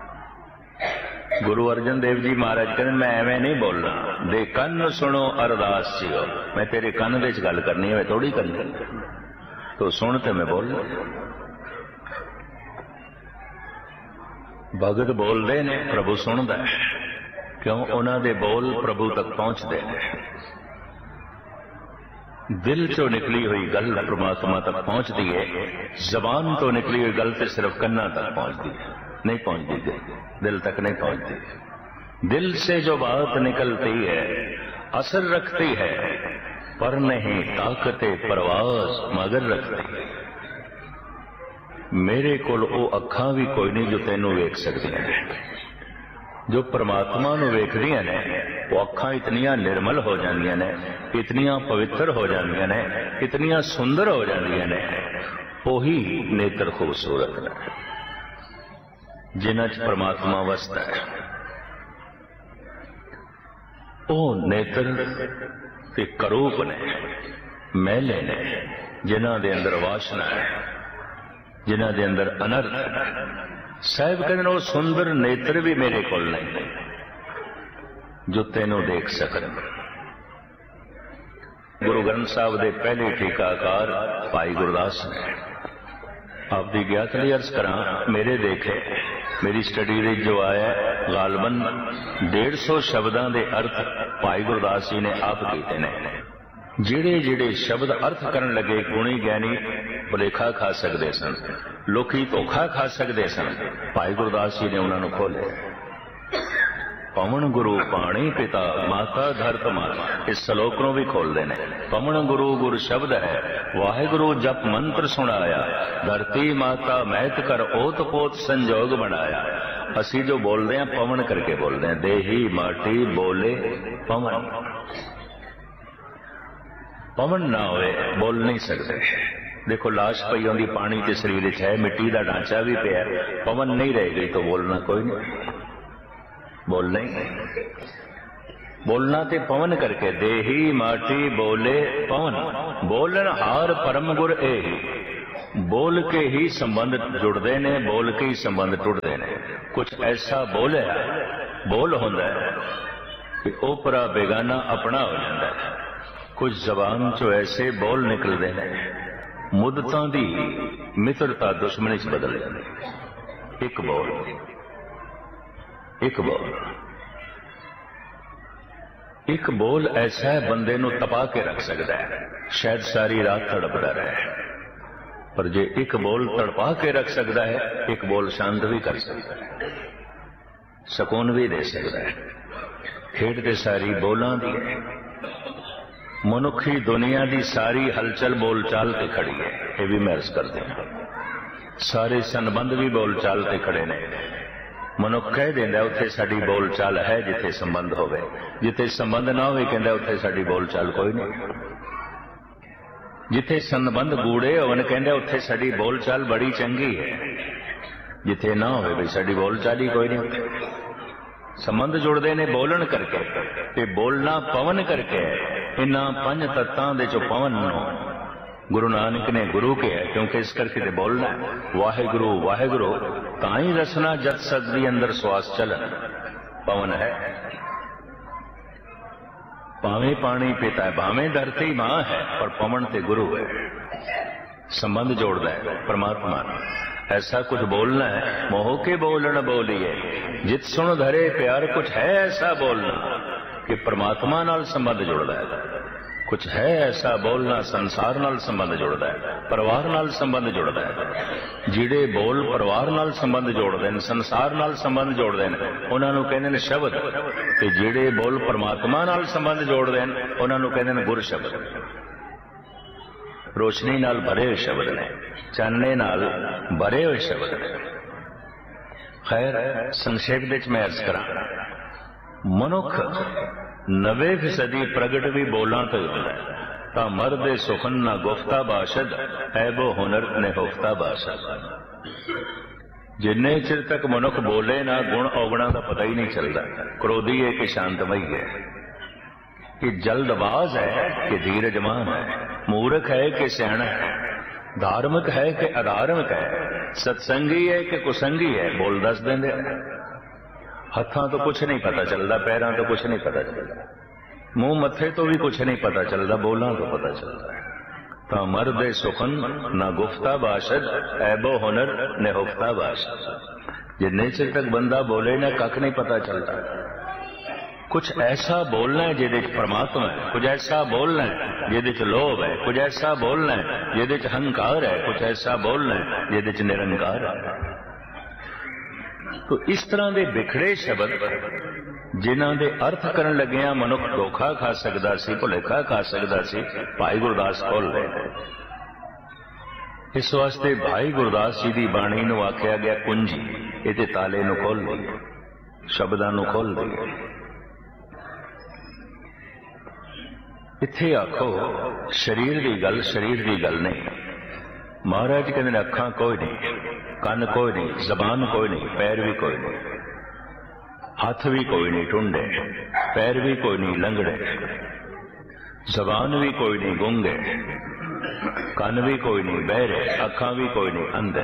गुरु अर्जन देव जी महाराज कहने मैं एवं नहीं बोलना, दे कन सुनो अरदास जियो। मैं तेरे कन दे गल करनी है, थोड़ी करनी, तो सुन ते मैं बोल। भगत बोलते ने, प्रभु सुनदा है, क्यों? उन्हां दे बोल प्रभु तक पहुंचते हैं। दिल चो निकली हुई गल परमात्मा तक पहुंचती है, जबान तो निकली हुई गल तो सिर्फ कन्ना तक पहुंचती है, नहीं पहुंचती, दिल तक नहीं पहुंचती। दिल से जो बात निकलती है असर रखती है, पर नहीं ताकते प्रवास मगर रखती है। मेरे कोल ओ अखां भी कोई नहीं जो तैनूं वेख सकदियां ने। जो परमात्मा नूं वेखदियां ने, वो अखां इतनियां निर्मल हो जांदियां ने, इतनियां पवित्र हो जांदियां ने, इतनियां सुंदर हो जांदियां ने। ओही नेत्र खूबसूरत ने जिन्हां च परमात्मा वसदा है। ओ नेत्र ते करूप ने, मैले ने, जिन्हां दे अंदर वासना है, जिन्हां दे अंदर अनर्थ है। साहिब कहते वो सुंदर नेत्र भी मेरे कोल नहीं जो तेनों देख सकन। गुरु ग्रंथ साहब दे पहले टीकाकार भाई गुरदास ने आप दी ज्ञातली अर्ज करा, मेरे देखे मेरी स्टडी दे जो आया गालबन 150 शब्दां दे अर्थ भाई गुरदास जी ने आप कीते ने। जिहड़े जिहड़े शब्द अर्थ करन लगे गुणी ज्ञानी भुलेखा खा सकते सन, लोकी धोखा खा सकते सन, भाई गुरदास जी ने उन्होंने खोले। पवन गुरु पाणी पिता माता धरत माता, इस श्लोक को भी खोलते हैं। पवन गुरु गुर शब्द है, वाहिगुरु जप मंत्र सुनाया, धरती माता महत कर ओत पोत संजोग बनाया। असी जो बोलते हैं पवन करके बोलते हैं, देही माटी बोले पवन। पवन ना होए बोल नहीं सकते। देखो लाश पई होंदी पानी के शरीर है, मिट्टी का ढांचा भी पिया, पवन नहीं रह गई तो बोलना कोई नहीं, बोल नहीं। बोलना ते पवन करके, देही माटी बोले पवन, बोलन हार परम गुर एही। बोल के ही संबंध जुड़ते ने, बोल के ही संबंध टुटते ने। कुछ ऐसा बोल है, बोल होंदा है कि ओपरा बेगाना अपना हो जाता है। कुछ जबान चो ऐसे बोल निकलते हैं, मुद्दतां दी मित्रता दुश्मनी च बदल जाती। एक बोल, एक बोल, एक बोल ऐसा है बंदे नूं तपा के रख सकता है, शायद सारी रात तड़पता रहे। पर जे एक बोल तड़पा के रख सकता है, एक बोल शांत भी कर सकता है, सुकून भी दे सकता है। खेड ते सारी बोलां दी है। मनुखी दुनिया की सारी हलचल बोलचाल ते खड़ी है, ये भी मैं अर्ज करते हैं। सारे संबंध भी बोलचाल ते खड़े ने। मनुख कह देंदा उत्थे साडी बोलचाल है जिथे संबंध होवे, जिथे संबंध ना होवे कहंदा उत्थे साडी बोलचाल कोई नहीं। जिथे संबंध गूढ़े होवन कहंदा उत्थे साडी बोलचाल बड़ी चंगी है, जिथे ना होवे भी साडी बोलचाल ही कोई नहीं। संबंध जुड़ते ने बोलन करके, ते बोलना पवन करके। इन्हां पंज तत्तां दे चो पवन नूं गुरु नानक ने गुरु कहा, क्योंकि इस करके ते बोलना वाहेगुरु वाहेगुरु ताई रसना जत सकदी अंदर श्वास चलन। पवन है, भावे पानी पीता है, भावे धरती मां है, पर पवन ते गुरु है। संबंध जोड़ता है परमात्मा। ऐसा कुछ बोलना है, मोह के बोलन बोलिए, जित सुन धरे प्यार। कुछ है ऐसा बोलना कि परमात्मा नाल संबंध जुड़ता है। कुछ है ऐसा बोलना संसार नाल संबंध जुड़ता है, परिवार नाल संबंध जुड़ता है। जिहड़े बोल परिवार नाल संबंध जोड़ते हैं, संसार नाल संबंध जोड़ते हैं, उन्हां नूं कहंदे ने शब्द। ते जिहड़े बोल परमात्मा नाल संबंध जोड़ते हैं, उन्हां नूं कहंदे ने गुर शब्द। रोशनी नाल भरे हुए शब्द ने, चानने नाल भरे हुए शब्द ने। खैर संक्षेप विच मैं अर्ज करा, मनुख 90% प्रगट भी बोलां तो होता है। ता मर्दे सुखन ना गुफ्ता बाशद, ऐबो हुनर ने हुफ्ता बाशद। जिन्ने चिर तक मनुख बोले ना, गुण अवगुणा का पता ही नहीं चलता। क्रोधी है कि शांतमयी है, कि जल्दबाज है कि धीरजमान है, मूर्ख है कि सियाणा है, धार्मिक है कि अधार्मिक है, सत्संगी है कि कुसंगी है, बोल दस देंदे। हत्थां तो कुछ नहीं पता चलता, पैरां तो कुछ नहीं पता चलता, मुंह मत्थे तो भी कुछ नहीं पता चलता, बोलां तो पता चलता है। ता मर्दे सुखन ना गुफ्ता बाशद, ऐबो हुनर ने हुफ्ता बाशद। जिन्ने चिर तक बंदा बोले ना, कख नहीं पता चलता। कुछ ऐसा बोलना है जिहदे च परमात्मा है, कुछ ऐसा बोलना है जिहदे च लोभ है, कुछ ऐसा बोलना है जिहदे च अहंकार है, कुछ ऐसा बोलना है जिहदे च निरंकार है। तो इस तरह के बिखड़े शब्द जिन्हां दे अर्थ करन लगिया मनुख धोखा खा सकदा सी, भुलेखा खा सकदा सी, भाई गुरदास खोल रहे। इस वास्ते भाई गुरदास जी की बाणी नूं आख्या गया कुंजी। इहदे ताले नूं खोल दी, शब्दां नूं खोल दी। इत्थे आखो शरीर की गल, शरीर की गल नहीं। महाराज कहते अखां कोई नहीं, कन कोई नहीं, जबान कोई नहीं, पैर भी कोई नहीं, हाथ भी कोई नहीं टुंडे, पैर भी कोई नहीं लंगड़े, जबान भी कोई नहीं गूंगे, कन भी कोई नहीं बहरे, अखां भी कोई नहीं अंधे।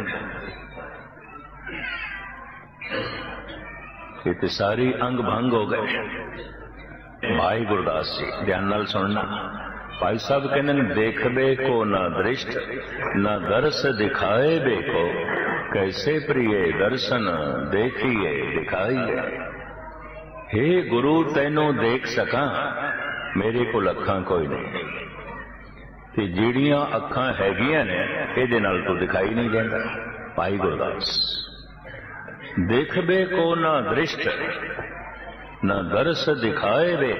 ये तो सारी अंग भंग हो गए। भाई गुरदास जी ध्यान नाल सुनना। भाई साहब कहते देखबे को ना दृष्ट, ना दर्श दिखाए बेको, कैसे प्रिय दर्शन देखिए दिखाइए। हे गुरु तैनू देख सका, मेरे को अखां कोई नहीं, ते जिहड़ियां अखां हैगियां ने इहदे नाल तो दिखाई नहीं देंदा। भाई गुरदास देखबे को ना दृष्ट, ना दर्श दिखाए बे,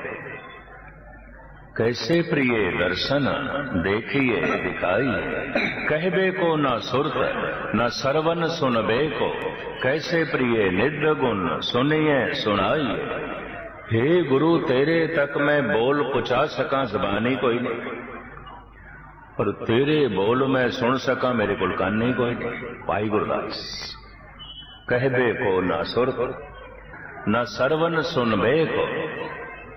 कैसे प्रिय दर्शन देखिए दिखाइए। कहबे को ना सुरत, ना सरवन सुनबे को, कैसे प्रिय निध गुण सुनिए सुनाइए। हे गुरु तेरे तक मैं बोल पहुंचा सका, जबानी कोई नहीं, पर तेरे बोल मैं सुन सका, मेरे को कान नहीं कोई नहीं। भाई गुरदास कहबे को ना सुरत, न सरवन सुनबे को,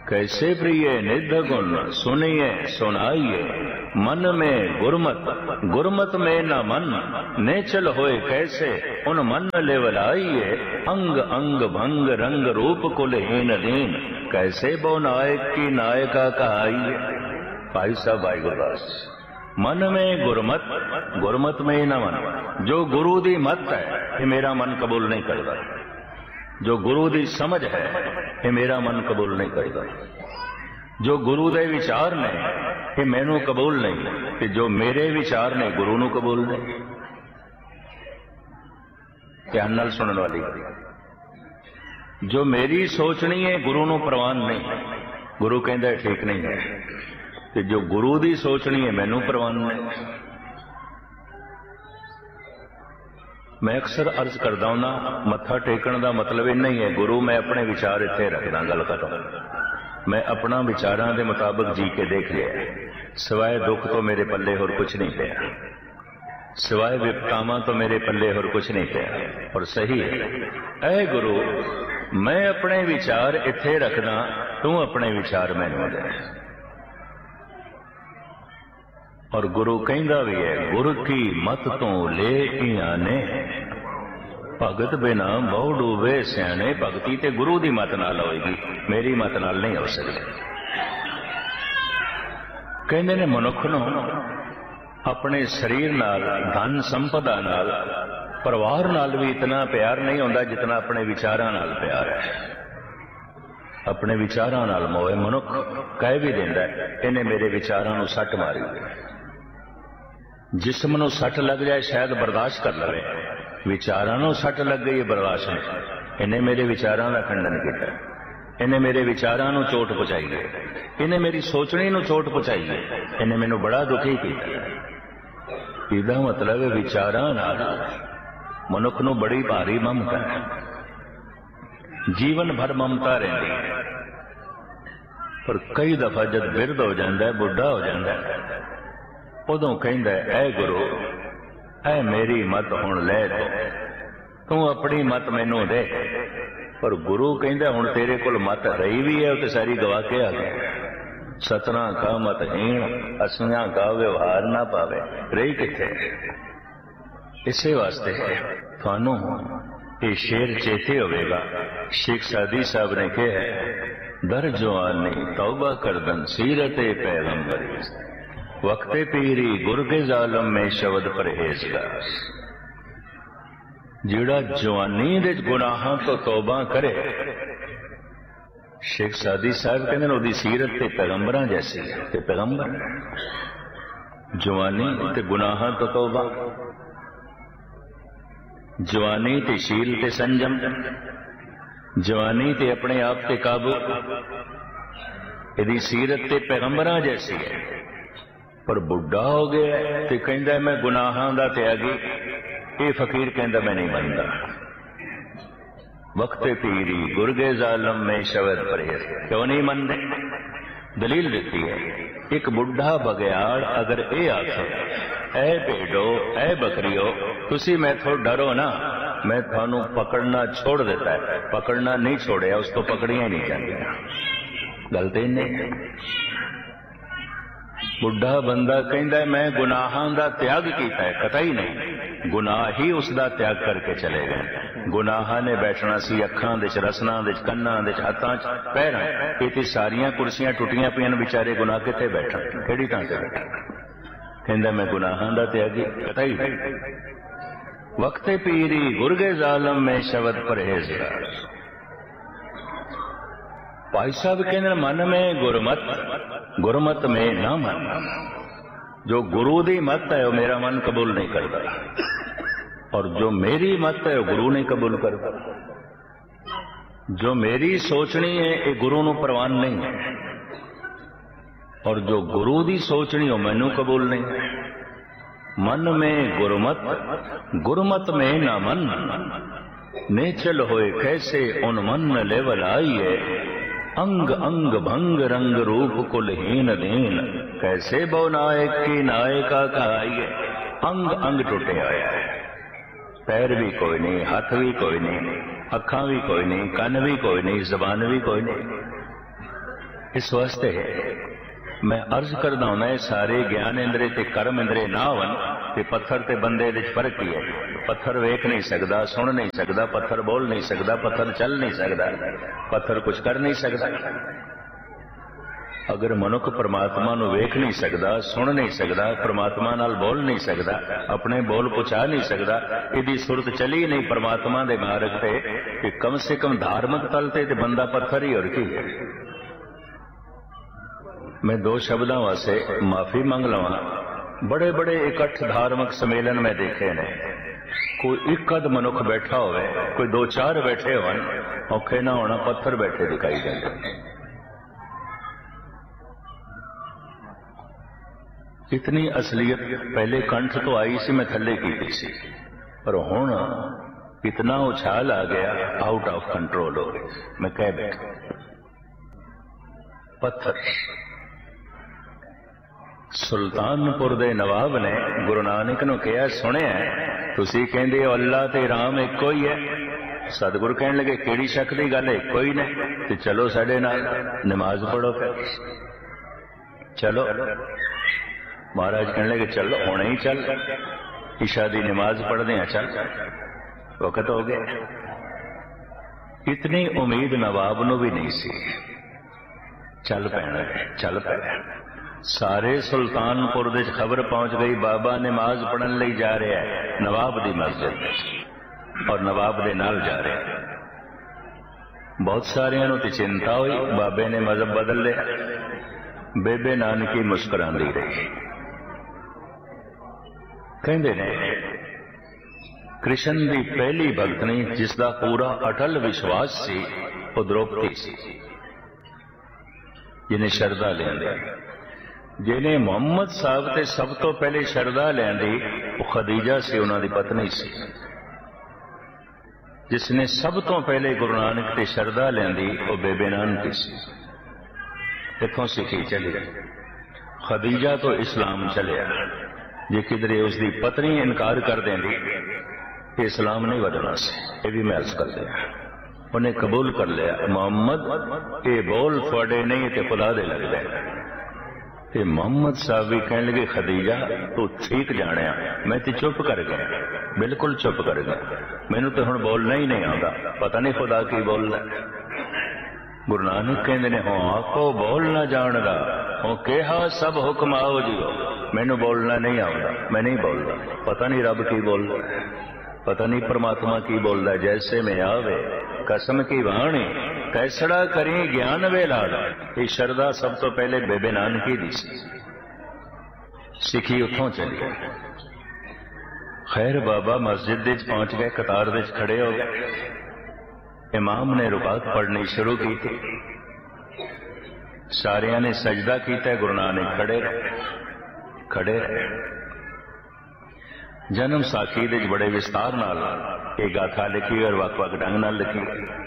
कैसे प्रिय निध गुण सुनिए सुनाइए, मन में गुरमत गुरमत में न मन, नेचल होए कैसे उन मन लेवलाइए, अंग अंग भंग रंग रूप कुलहीन दीन, कैसे बो नायक की नायका कहाइए। भाई साहब भाई गुरदास, मन में गुरमत गुरमत में न मन, जो गुरु दी मत है ये मेरा मन कबूल नहीं करता, जो गुरु दी समझ है ये मेरा मन कबूल नहीं करता, जो गुरु दे विचार ने ये मैनू कबूल नहीं, कि जो मेरे विचार ने गुरु नू कबूल नहीं। ध्यान नाल सुनन वाली, जो मेरी सोचनी है गुरु नू प्रवान नहीं, गुरु कहता ठीक नहीं है, कि जो गुरु दी सोचनी है मैनू प्रवान नहीं। मैं अक्सर अर्ज करदा हूं, मत्था टेकण दा मतलब इन्ना ही है, गुरु मैं अपने विचार इत्थे रखदा, गल खत्म। मैं अपना विचारां दे मुताबिक जी के देख लिया, सिवाय दुख तो मेरे पल्ले होर कुछ नहीं पिया, सिवाय विपतावां तो मेरे पल्ले होर कुछ नहीं पिया। और सही है, ऐ गुरु मैं अपने विचार इत्थे रखदा, तू अपने विचार मैनूं दे। और गुरु कहंदा भी है, गुरु की मत तो ले आने, भगत बिना बहु डूबे सियाने। भगती ते गुरु दी मत नाल होएगी, मेरी मत नाल नहीं हो सकती। कहंदे ने मनुख नूं अपने शरीर नाल, धन संपदा नाल, परिवार नाल भी इतना प्यार नहीं होंदा जितना अपने विचारां नाल प्यार है। अपने विचारां नाल मोह मनुख कह भी दिंदा है, इन्हें मेरे विचारां नूं सट मारी। जिस्म नूं सट लग जाए शायद बर्दाश्त कर लवे, विचारां नूं सट लग गई बर्दाश्त नहीं। इन्हें मेरे विचारां दा खंडन किया, इन्हें मेरे विचारां नूं चोट पहुंचाई है, इन्हें मेरी सोचनी नूं चोट पहुंचाई है, इन्हें मैनू बड़ा दुखी किया। इसदा मतलब है विचारां नाल मनुख नूं बड़ी भारी ममता है, जीवन भर ममता रहिंदी है। पर कई दफा जब बिरध हो जाता है, बुढ़ा हो जाता है, उदों कहंदा है, ऐ गुरु ऐ मेरी मत हुण ले, तू अपनी मत मैनू दे। पर गुरु कहंदा हुण तेरे कोल मत रही भी है, तो सारी गवा के आ गया। सतना का मत हीण, असियां का व्यवहार ना पावे, रही किथे। इसे वास्ते थानू ये शेर चेते होवेगा, शेख सादी साहब ने कहा है, दर जवानी तौबा करदन सीरते पैगंबरी, वक्ते पीरी गुर के जालम में शब्द परहेजगार। जिहड़ा जवानी दे गुनाहां तो तौबा करे, शेख सादी साहब कहते हैं उहदी सीरत ते पैगंबरां जैसी है, ते पैगंबर जवानी ते गुनाहां तो तौबा, जवानी ते शील ते संजम, जवानी ते अपने आप ते काबू, इहदी सीरत ते पैगंबरां जैसी है। पर बुढ़ा हो गया तो कहता मैं गुनाहां दा त्यागी, ये फकीर कहता मैं नहीं बनता। वक्त पीरी गुरगे जालम में शब्द परहेज, क्यों नहीं मनते? दलील देती है, एक बुढ़ा बगयाड़ अगर ये आखे, ऐ भेड़ो ऐ बकरियो तुसी मैथों डरो ना, मैं थानू पकड़ना छोड़ देता है। पकड़ना नहीं छोड़िया, उसको पकड़िया ही नहीं जाती। गलती नहीं। बुढ़ा बंदा कहता है मैं गुनाहां दा त्याग किया है, कतई नहीं, गुनाह ही उसका त्याग करके चले गए। गुनाहां ने बैठना सी अखां दे च, रसना दे च, कन्नां दे च, हत्थां च, पैरां च, इत्थे सारियां कुर्सियां टुटियां पियां, बेचारे गुनाह किथे बैठन, किहड़ी थां ते बैठन? कहंदा मैं गुनाहां दा त्यागी, कतई नहीं। वक्ते पीरी गुरगे जालम में शब्द परहेजगार। भाई साहब कहते मन में गुरमत, गुरमत में ना मन। जो गुरु दी मत है वो मेरा मन कबूल नहीं करता, और जो मेरी मत है वो गुरु नहीं कबूल करता। जो मेरी सोचनी है ये गुरु नू प्रवान नहीं है, और जो गुरु दी सोचनी हो मैनू कबूल नहीं है। मन में गुरमत, गुरमत में ना मन, नेचल होए कैसे उन मन लेवल आइए, अंग अंग भंग रंग रूप कुलहीन दीन, कैसे बो नायक की नायका कहाइए। अंग अंग टूटे आया है, पैर भी कोई नहीं, हाथ भी कोई नहीं, अखा भी कोई नहीं, कन भी कोई नहीं, जबान भी कोई नहीं। इस वास्ते मैं अर्ज करदा हूं सारे ज्ञान इंद्रे ते कर्म इंद्रे ना होवन ते पत्थर ते बंदे दे फर्क ही है। पत्थर वेख नहीं सकता, सुन नहीं सकता, पत्थर बोल नहीं सकता, पत्थर चल नहीं सकता, पत्थर कुछ कर नहीं सकता। अगर मनुख परमात्मा नूं वेख नहीं सकता, सुन नहीं सकता, परमात्मा नाल बोल नहीं सकता, अपने बोल पहुंचा नहीं सकता, इहदी सुरत चली नहीं परमात्मा दे मार्ग ते कि कम से कम धार्मिक तल ते बंदा पत्थर ही और की है। मैं दो शब्दों वास्ते माफी मंग लवा। बड़े बड़े इकट्ठ धार्मिक सम्मेलन में देखे ने, कोई एक अध मनुख बैठा होवे, कोई दो चार बैठे होन, औखे ना होना पत्थर बैठे दिखाई देते। इतनी असलियत पहले कंठ तो आई सी, मैं थले की सी, पर हुण इतना उछाल आ गया, आउट ऑफ कंट्रोल हो गए। मैं कह बैठा पत्थर। सुल्तानपुर दे नवाब ने गुरु नानक नूं कहा, सुनिया तुसीं कहंदे हो अल्लाह ते राम इक्को ही है। सतगुरु कहण लगे किहड़ी शक दी गल है, इक्को ही ने, ते चलो साडे नाल नमाज पढ़ो। फिर चलो। महाराज कहने लगे चलो हुणे ही चल, ईशा दी नमाज पढ़दे हैं, चल वक्त हो गया। इतनी उम्मीद नवाब नूं भी नहीं सी। चल पैना, चल पैना। सारे सुल्तानपुर दे खबर पहुंच गई, बाबा नमाज पढ़न लई जा रहा है नवाब दी मस्जिद और नवाब दे नाल जा रहा है। बहुत सारियां नूं ते चिंता हुई, बाबे ने मजहब बदल लिया। बेबे नानकी मुस्कुरांदी रही। कहंदे ने कृष्ण दी पहली भगतनी जिसका पूरा अटल विश्वास सी वो द्रौपदी सी, जिन्हें शरदा लिया। जिन्हें मुहम्मद साहब ते सब तो पहले शरदा लियांदी वो खदीजा सी, उन्हां दी पत्नी सी। जिसने सब तो पहले गुरु नानक ते शरदा लियांदी वो बेबे नानकी सी। इत्थों सिखी चली, खदीजा तो इस्लाम चलिया। जे किधरे उसकी पत्नी इनकार कर देंदी कि इस्लाम नहीं वधना सी, ये भी मैं अर्ज कर दिया। उन्हें कबूल कर लिया, मोहम्मद ये बोल थोड़े नहीं ते खुदा दे लग गए। ते मोहम्मद साहब भी कहने लगे खदीजा तू ठीक जाने, मैं तो चुप कर गया, बिल्कुल चुप कर गया, मैनू तो हुण बोलना ही नहीं आता, पता नहीं खुदा की बोलना। गुरु नानक कहते ने हो आखो बोल ना जानदा, हो कहा सब हुक्म आओ जी, मैनू बोलना नहीं आता, मैं नहीं बोलता, पता नहीं रब की बोलदा, पता नहीं परमात्मा की बोलदा। जैसे में आवे कसम की वाणी, कैसड़ा करी ज्ञान वे लाड़ा। ये शरदा सब तो पहले बेबे नानकी दी सी, सिखी उथों चली। खैर बाबा मस्जिद विच पहुंच गए, कतार विच खड़े हो गए। इमाम ने रुकात पढ़नी शुरू की थी, सारिया ने सजदा किया, गुरु नानक खड़े रहे। जन्म साखी दे बड़े विस्तार नाल ये गाथा लिखी और वक-वक ढंग नाल लिखी।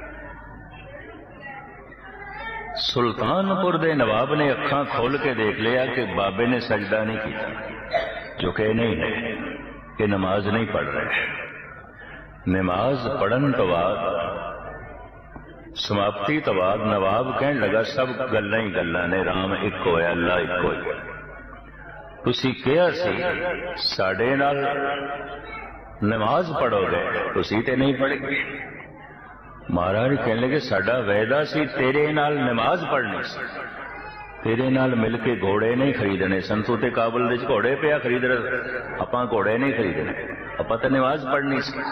सुल्तानपुर दे नवाब ने अखां खोल के देख लिया कि बाबे ने सजदा नहीं किया, जो कि नहीं है कि नमाज नहीं पढ़ रहे। नमाज पढ़न तो बाद समाप्ति तो बाद नवाब कहन लगा सब गल्लां ही गल्लां ने, राम एक होया, अल्लाह एक होया। तुसी कहा सी साडे नाल नमाज पढ़ोगे, तुसी ते नहीं पढ़ी। महाराज कहने लगे साडा वायदा सी तेरे नाल नमाज पढ़नी सी, तेरे नाल मिल के घोड़े नहीं खरीदने सन। तू ते काबुल विच घोड़े पिया खरीद रहे, आपां घोड़े नहीं खरीदने, आपां ते नमाज पढ़नी सी।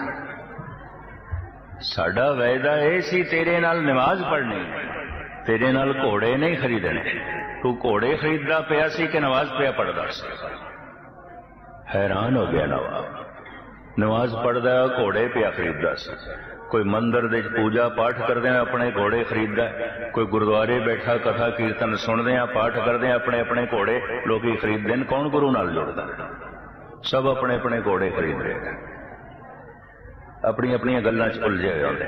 साडा वायदा यह सी तेरे नाल नमाज पढ़नी, तेरे नाल घोड़े नहीं खरीदने। तू घोड़े खरीददा पिया सी कि नमाज पिया पढ़दा सी? हैरान हो गया नवाब, नमाज पढ़दा घोड़े पिया खरीददा सी। कोई मंदिर दे पूजा पाठ करदे अपने घोड़े खरीददा, कोई गुरुद्वारे बैठा कथा कीर्तन सुनदे पाठ करदे अपने अपने घोड़े लोग खरीददे ने। कौन गुरु नाल जुड़दा? सब अपने अपने घोड़े खरीद रहे, अपनी अपनी गल्लां च उलझे हुए होंदे,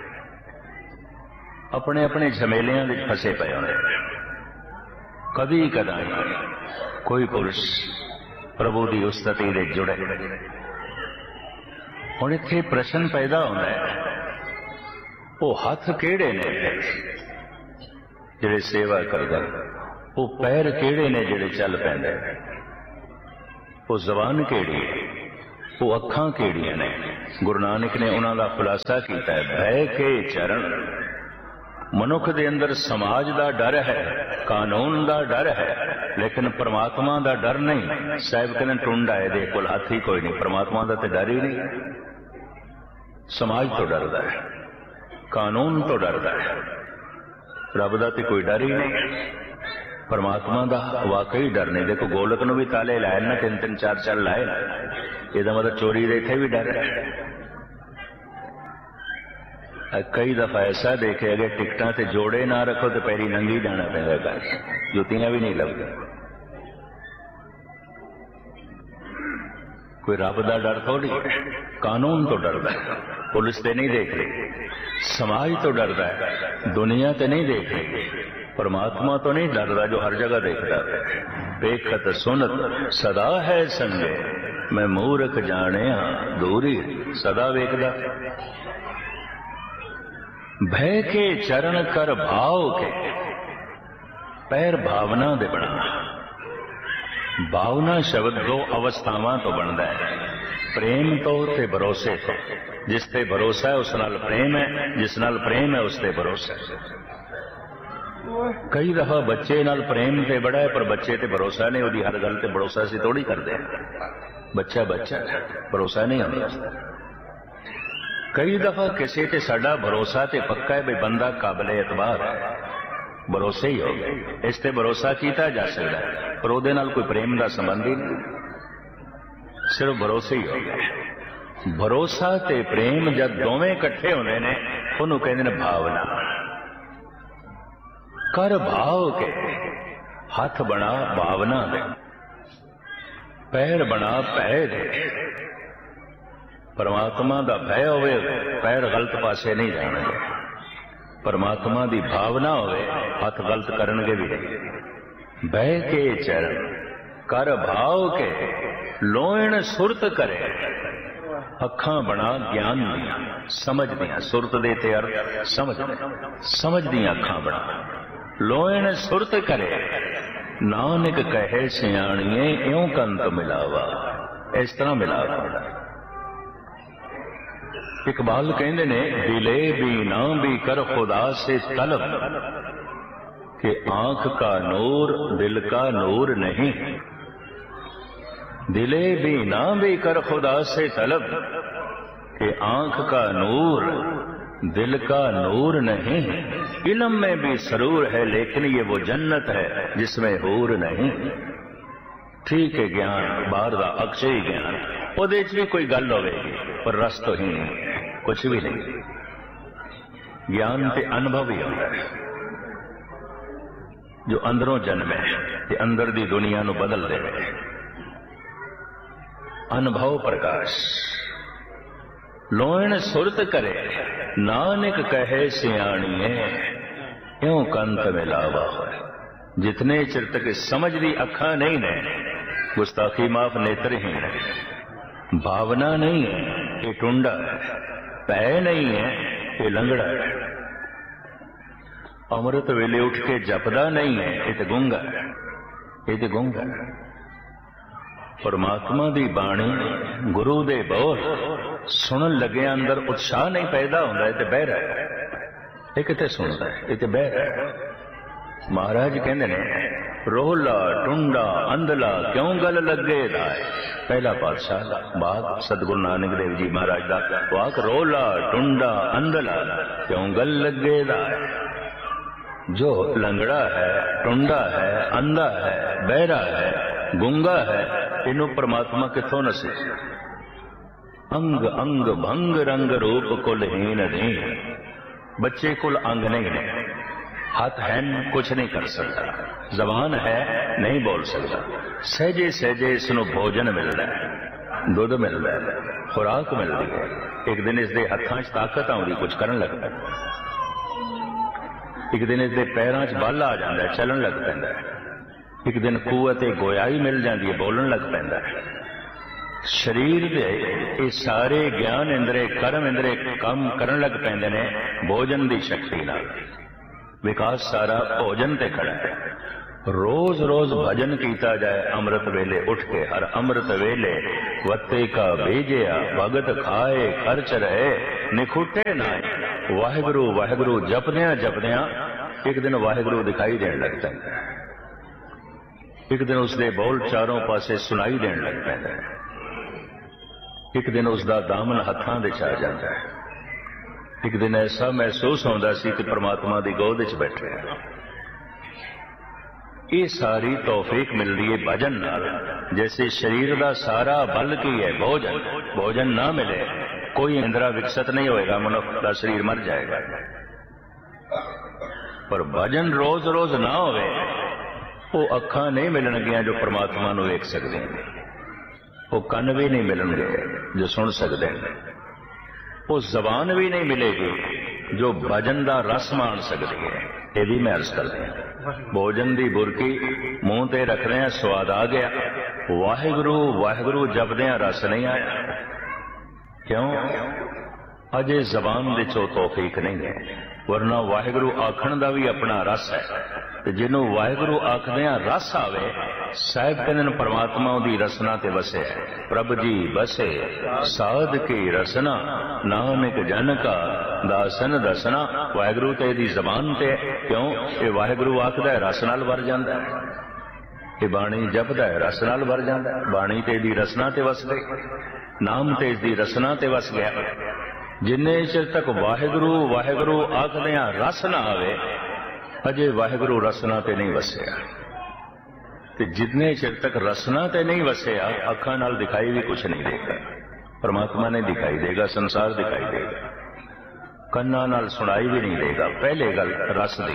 अपने अपने झमेलियां विच फसे पे होंदे। कभी कदाई कोई पुरुष प्रभु की उस्तति दे जुड़े। हुण इत्थे प्रश्न पैदा होंदा है, वो हथ किहड़े ने? ਜਿਹੜੇ ਸੇਵਾ ਕਰਦੇ, ਉਹ ਪੈਰ ਕਿਹੜੇ ਨੇ ਜਿਹੜੇ ਚੱਲ ਪੈਂਦੇ, ਉਹ ਜ਼ਬਾਨ ਕਿਹੜੀ ਹੈ, ਉਹ ਅੱਖਾਂ ਕਿਹੜੀਆਂ ਨੇ। ਗੁਰੂ ਨਾਨਕ ਨੇ ਉਹਨਾਂ ਦਾ ਖੁਲਾਸਾ ਕੀਤਾ ਹੈ, ਬਹਿ ਕੇ ਚਰਨ। ਮਨੁੱਖ ਦੇ ਅੰਦਰ ਸਮਾਜ ਦਾ ਡਰ ਹੈ, ਕਾਨੂੰਨ ਦਾ ਡਰ ਹੈ, ਲੇਕਿਨ ਪਰਮਾਤਮਾ ਦਾ ਡਰ ਨਹੀਂ। ਸਾਹਿਬ ਕਹਿੰਦੇ ਟੁੰਡਾ ਇਹਦੇ ਕੋਲ ਹੱਥ ਹੀ ਕੋਈ ਨਹੀਂ, ਪਰਮਾਤਮਾ ਦਾ ਤੇ ਡਰ ਹੀ ਨਹੀਂ। ਸਮਾਜ ਤੋਂ ਡਰਦਾ ਹੈ, ਕਾਨੂੰਨ ਤੋਂ ਡਰਦਾ ਹੈ, ਰੱਬ ਦਾ ਤੇ ਕੋਈ ਡਰ ਹੀ ਨਹੀਂ। ਪਰਮਾਤਮਾ ਦਾ ਵਾਕਈ ਡਰ ਨਹੀਂ। ਦੇਖੋ ਗੋਲਕ ਨੂੰ ਵੀ ਤਾਲੇ ਲਾਏ ਨਾ, 3-3 4-4 ਲਾਏ, ਇਹਦਾ ਮਤਲਬ ਚੋਰੀ ਦੇ ਇੱਥੇ ਵੀ ਡਰ ਹੈ। ਕਈ ਦਫਾ ਐਸਾ ਦੇਖਿਆ ਕਿ ਟਿਕਟਾਂ ਤੇ ਜੋੜੇ ਨਾ ਰੱਖੋ ਤੇ ਪੈਰੀ ਨੰਗੀ ਜਾਣਾ ਪੈਂਦਾ ਘਰ, ਜੁੱਤੀਆਂ ਵੀ ਨਹੀਂ ਲੱਭਦੀਆਂ। ਕੋਈ ਰੱਬ ਦਾ ਡਰ ਥੋੜੀ, ਕਾਨੂੰਨ ਤੋਂ ਡਰਦਾ ਹੈ, ਪੁਲਿਸ ਤੇ ਨਹੀਂ ਦੇਖ ਰਹੀ, ਸਮਾਜ ਤੋਂ ਡਰਦਾ ਹੈ, ਦੁਨੀਆ ਤੇ ਨਹੀਂ ਦੇਖ ਰਹੀ, परमात्मा तो नहीं डरता जो हर जगह देखता है। देखत सुनत सदा है संगे, मैं मूर्ख जाने दूरी सदा वेखदा। भय के चरण कर भाव के, पैर भावना दे बना। भावना शब्द दो अवस्थावां तो बनता है, प्रेम तो ते भरोसे तो। जिस ते भरोसा है उस नाल प्रेम है, जिस नाल प्रेम है उस ते भरोसा है। कई दफा बच्चे नाल प्रेम ते बड़ा है पर बच्चे ते भरोसा नहीं, उसकी हर गल ते भरोसा असीं थोड़ी करते हैं। बच्चा बच्चा भरोसा नहीं होता। कई दफा किसी ते साडा भरोसा ते पक्का है, भाई बंदा काबिल एतबार है, भरोसे ही हो गए, इस ते भरोसा किया जा सकता है, पर उहदे नाल कोई प्रेम का संबंध ही नहीं, सिर्फ भरोसे ही हो गए। भरोसा ते प्रेम जब दोवें इकट्ठे होंदे ने उहनूं कहंदे ने भावना। कर भाव के, हाथ बना भावना दे, पैर बना भय दे। परमात्मा दा भय होवे, पैर गलत पासे नहीं जाणगे। परमात्मा दी भावना होवे, हाथ गलत करनगे भी नहीं। भय के चरण कर भाव के, लोयण सुरत करे। अखां बना ज्ञान दियां, समझ दियां, सुरत दे ते अर्थ समझ दे, समझ दियां अखां बना। लोयण सुरत करे, नानक कहे सियाणिए इयों कंत मिलावा। इस तरह मिलावा। इकबाल कहते ने, दिले भी ना भी कर खुदा से तलब, कि आंख का नूर दिल का नूर नहीं। दिले भी ना भी कर खुदा से तलब, कि आंख का नूर दिल का नूर नहीं। इल्म में भी सरूर है, लेकिन ये वो जन्नत है जिसमें हूर नहीं। ठीक है, ज्ञान बाहर का अक्षय ज्ञान, ਉਹਦੇ ਚ भी कोई गल होगी पर रस तो ही नहीं, कुछ भी नहीं। ज्ञान ते अनुभव ही होता है जो अंदरों जन्मे ते अंदर दी दुनिया नू बदल दे। अनुभव प्रकाश। लोयण सुरत करे, नानक कहे सियाणिए इयों कंत मिलावा। जितने चिर तक समझ दी अखा नहीं ने, गुस्ताखी माफ नेत्रहीन है, भावना नहीं है ये टुंडा है, भय नहीं है ये लंगड़ा है, अमृत वेले उठ के जपदा नहीं है ये तो गूंगा है, ये तो गूंगा है। परमात्मा दी बाणी गुरु दे बोल सुनन लगे अंदर उत्साह नहीं पैदा होता, ये तो बहरा है। ये कितने सुनता है, ये तो बहरा है। महाराज कहते ने, रोला टुंडा अंधला क्यों गल लगे दाए। पहला पातशाह बात सतगुरु नानक देव जी महाराज का वाक, रोला टुंडा अंधला क्यों गल लगे दाए। जो लंगड़ा है, टुंडा है, अंधा है, बहरा है, गूंगा है, इनू परमात्मा किथों नसे। अंग अंग भंग रंग रूप कुलहीन नहीं। बच्चे कुल अंग नहीं है, हाथ है कुछ नहीं कर सकता, जबान है नहीं बोल सकता। सहजे सहजे इसनों भोजन मिलता है, दुध मिलता है, खुराक मिलती है। एक दिन इसके हथां च ताकत आउंदी, कुछ करन लगता है। एक दिन इसके पैरां च बल आ जाता है, चलन लग पैंदा है। एक दिन कुवत गोयाई मिल जाती है, बोलन लग पैंदा है। शरीर दे ये सारे ज्ञान इंद्रे कर्म इंद्रे काम करन लग पैंदे ने भोजन की शक्ति नाल। विकास सारा भोजन ते खड़ा है। रोज रोज भजन कीता जाए अमृत वेले उठ के, हर अमृत वेले वत्ते का भेजिया भगत खाए खर्च रहे निखुटे नाए। वाहिगुरु वाहिगुरु जपदियां जपदियां एक दिन वाहिगुरु दिखाई देने लगता है, एक दिन उसके बोल चारों पासे सुनाई देने लग पैंदा है, एक दिन उसका दामन हत्थां दे च आ जाता है, एक दिन ऐसा महसूस होंदा सी कि परमात्मा की गोद च बैठे हैं। ये सारी तौफीक मिलती है भजन नाल। जैसे शरीर का सारा बल की है भोजन, भोजन ना मिले कोई इंद्रा विकसित नहीं होएगा, मनुष्य का शरीर मर जाएगा। पर भजन रोज रोज ना होवे, वो अखां नहीं मिलणगियां जो परमात्मा नूं वेख सकदे हैं, वो कन भी नहीं मिलणगे जो सुन सकते हैं, वो जबान भी नहीं मिलेगी जो भजन का रस मान सकती है। ये भी मैं अर्ज कर रहा। भोजन की बुरकी मूँह ते रख रहे हैं, स्वाद आ गया, वाहिगुरु वाहिगुरु जपदियां रस नहीं आया। क्यों? अजे जबान दे चो तौफीक नहीं है, वरना वाहिगुरु आखण का भी अपना रस है। जिन्हों वाहिगुरु आखदियां रस आवे, साहिब कहते परमात्मा की रसना ते वसे है। प्रभ जी बसे साध की रसना, नानक जन का दासन दसना। वाहिगुरु ते दी जबान ते, क्यों? ये वाहिगुरु आखदा है रस नाल भर जांदा है, ये बाणी जपदा है रस नाल भर जांदा है। बाणी ते दी रसना ते वस गई, नाम ते दी रसना ते वस गया। जिन्ने चिर तक वाहिगुरु वाहिगुरु आखदियां रस ना आवे, अजे वाहिगुरु रसना ते नहीं वसिया। ते जितने चिर तक रसना ते नहीं वसिया, अखां नाल दिखाई भी कुछ नहीं देगा। परमात्मा ने दिखाई देगा, संसार दिखाई देगा, कन्ना नाल सुनाई भी नहीं देगा। पहले गल रस दी।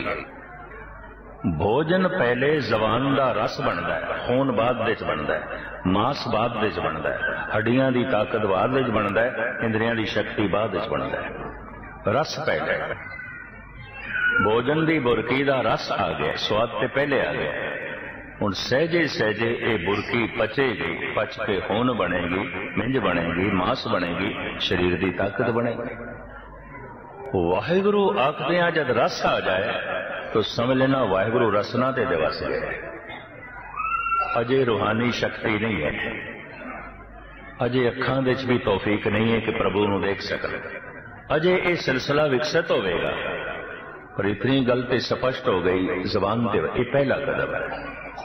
भोजन पहले जबान का रस बनता है, खून बाद विच बनता है, मांस बाद विच बनता है, हड्डियां की ताकत बाद विच बनता है, इंद्रियां की शक्ति बाद विच बनता है। रस पहले, भोजन की बुरकी का रस आ गया, स्वाद ते पहले आ गया। हुण सहजे सहजे ये बुरकी पचेगी, पच के खून बनेगी, मिंज बनेगी, मांस बनेगी, शरीर की ताकत बनेगी। वाहिगुरु आखदियां जद रस आ जाए तो समझ लेना वाहिगुरु रसना ते दिवस गए। अजे रूहानी शक्ति नहीं है, अजे अखां दे च भी तौफीक नहीं है कि प्रभु नूं देख सकन। अजे ये सिलसिला विकसित होगा, पर इतनी गल ते स्पष्ट हो गई जबान ते। ये पहला कदम है।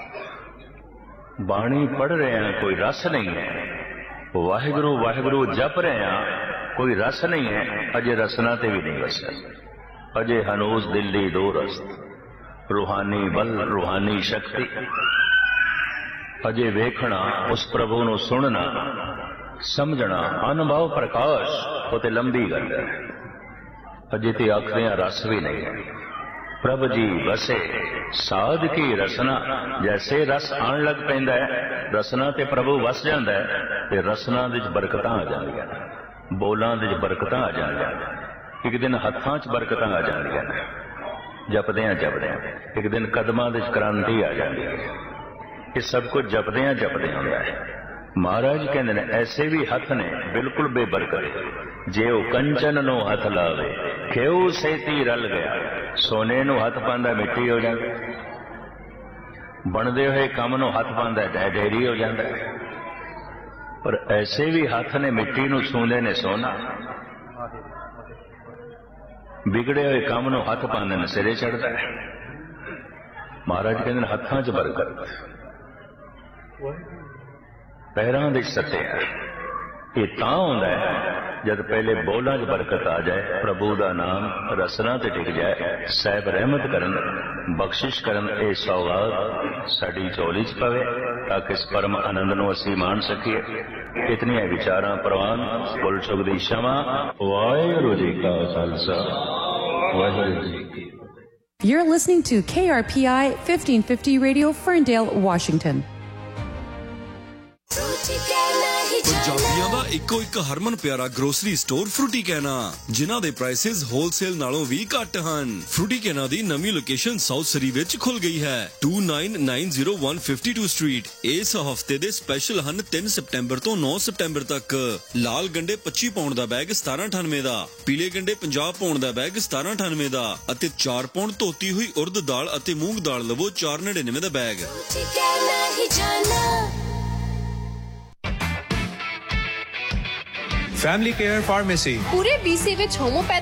बाणी पढ़ रहे हैं, कोई रस नहीं है। वाहिगुरु वाहिगुरु जप रहे हैं, कोई रस नहीं है, अजे रसना ते भी नहीं वसा। अजे हनूज दिल्ली दो रस्त, रूहानी बल रूहानी शक्ति। अजे वेखना उस प्रभु नूं सुनना समझना अनुभव प्रकाश, वो ते लंबी गल है। अजे ते आखदियां रस भी नहीं है। प्रभ जी वसे साध की रसना, जैसे रस आन लग पैंदा है, रसना ते प्रभु वस जांदा है, ते रसना दे बरकतां आ जांदियां, बोलां दे बरकतां आ जांदियां, एक दिन हत्थां च बरकतां आ जांदियां, जपदियां जपदियां, एक दिन कदमां दे क्रांति आ जांदी है। ये सब कुछ जपदियां जपदियां होंदा है। महाराज कहंदे ने ऐसे भी हथ ने बिल्कुल बेबरकत, जे ओ कंचन नो हथ लावे क्यों सेती रल गया। सोने नू हथ पांदा मिट्टी हो जांदा, बनदे होए काम नू हथ पांदा ढेरी हो जांदा। पर ऐसे भी हथ ने मिट्टी नू छूंदे ने सोना, बिगड़े हुए काम नू हथ पाने ने सिरे चढ़ता है। महाराज कहते हत्थां च बरकत, पैरां दे सत्या। ये तां होंदा है जद पहले बोलां च बरकत आ जाए, प्रभु का नाम रसना ते टिक जाए, साहिब रहमत करन, बख्शिश करन, ये सौगात साडी झोली च पवे ताकि इस परम आनंद नूं असीं मान सकीए। इतनियां विचारां प्रवान भुल चुक दी क्षमा। वाहिगुरू जी का खालसा, वाहिगुरू जी की। You're listening to KRPI 1550 Radio, Ferndale, Washington. ਪੰਜਾਬੀਆਂ ਦਾ ਇੱਕੋ ਇੱਕ ਹਰਮਨ ਪਿਆਰਾ ਗਰੋਸਰੀ ਸਟੋਰ ਫਰੂਟੀ ਕੈਨਾ, ਜਿਨ੍ਹਾਂ ਦੇ ਪ੍ਰਾਈਸਿਸ ਹੋਲਸੇਲ ਨਾਲੋਂ ਵੀ ਘੱਟ ਹਨ। ਫਰੂਟੀ ਕੈਨਾ ਦੀ ਨਵੀਂ ਲੋਕੇਸ਼ਨ ਸਾਊਥ ਸਰੀ ਵਿੱਚ ਖੁੱਲ ਗਈ ਹੈ, 2990 ਸਟਰੀਟ। ਇਸ ਹਫਤੇ ਦੇ ਸਪੈਸ਼ਲ ਹਨ 3 ਸਤੰਬਰ ਤੋਂ 9 ਸਤੰਬਰ ਤੱਕ। ਲਾਲ ਗੰਡੇ 25 ਪਾਉਂਡ ਦਾ ਬੈਗ 1798 ਦਾ, ਪੀਲੇ ਗੰਡੇ 50 ਪਾਉਂਡ ਦਾ ਬੈਗ 1798 ਦਾ ਅਤੇ 4 ਪਾਉਂਡ ਧੋਤੀ ਹੋਈ ਉਰਦ ਦਾਲ ਅਤੇ ਮੂੰਗ ਦਾਲ ਲਵੋ 499 ਦਾ ਬੈਗ। ਫੈਮਿਲੀ ਕੇਅਰ ਫਾਰਮੇਸੀ ਪੂਰੇ BC ਵਿੱਚ ਹੋਮੋਪੈਥੀ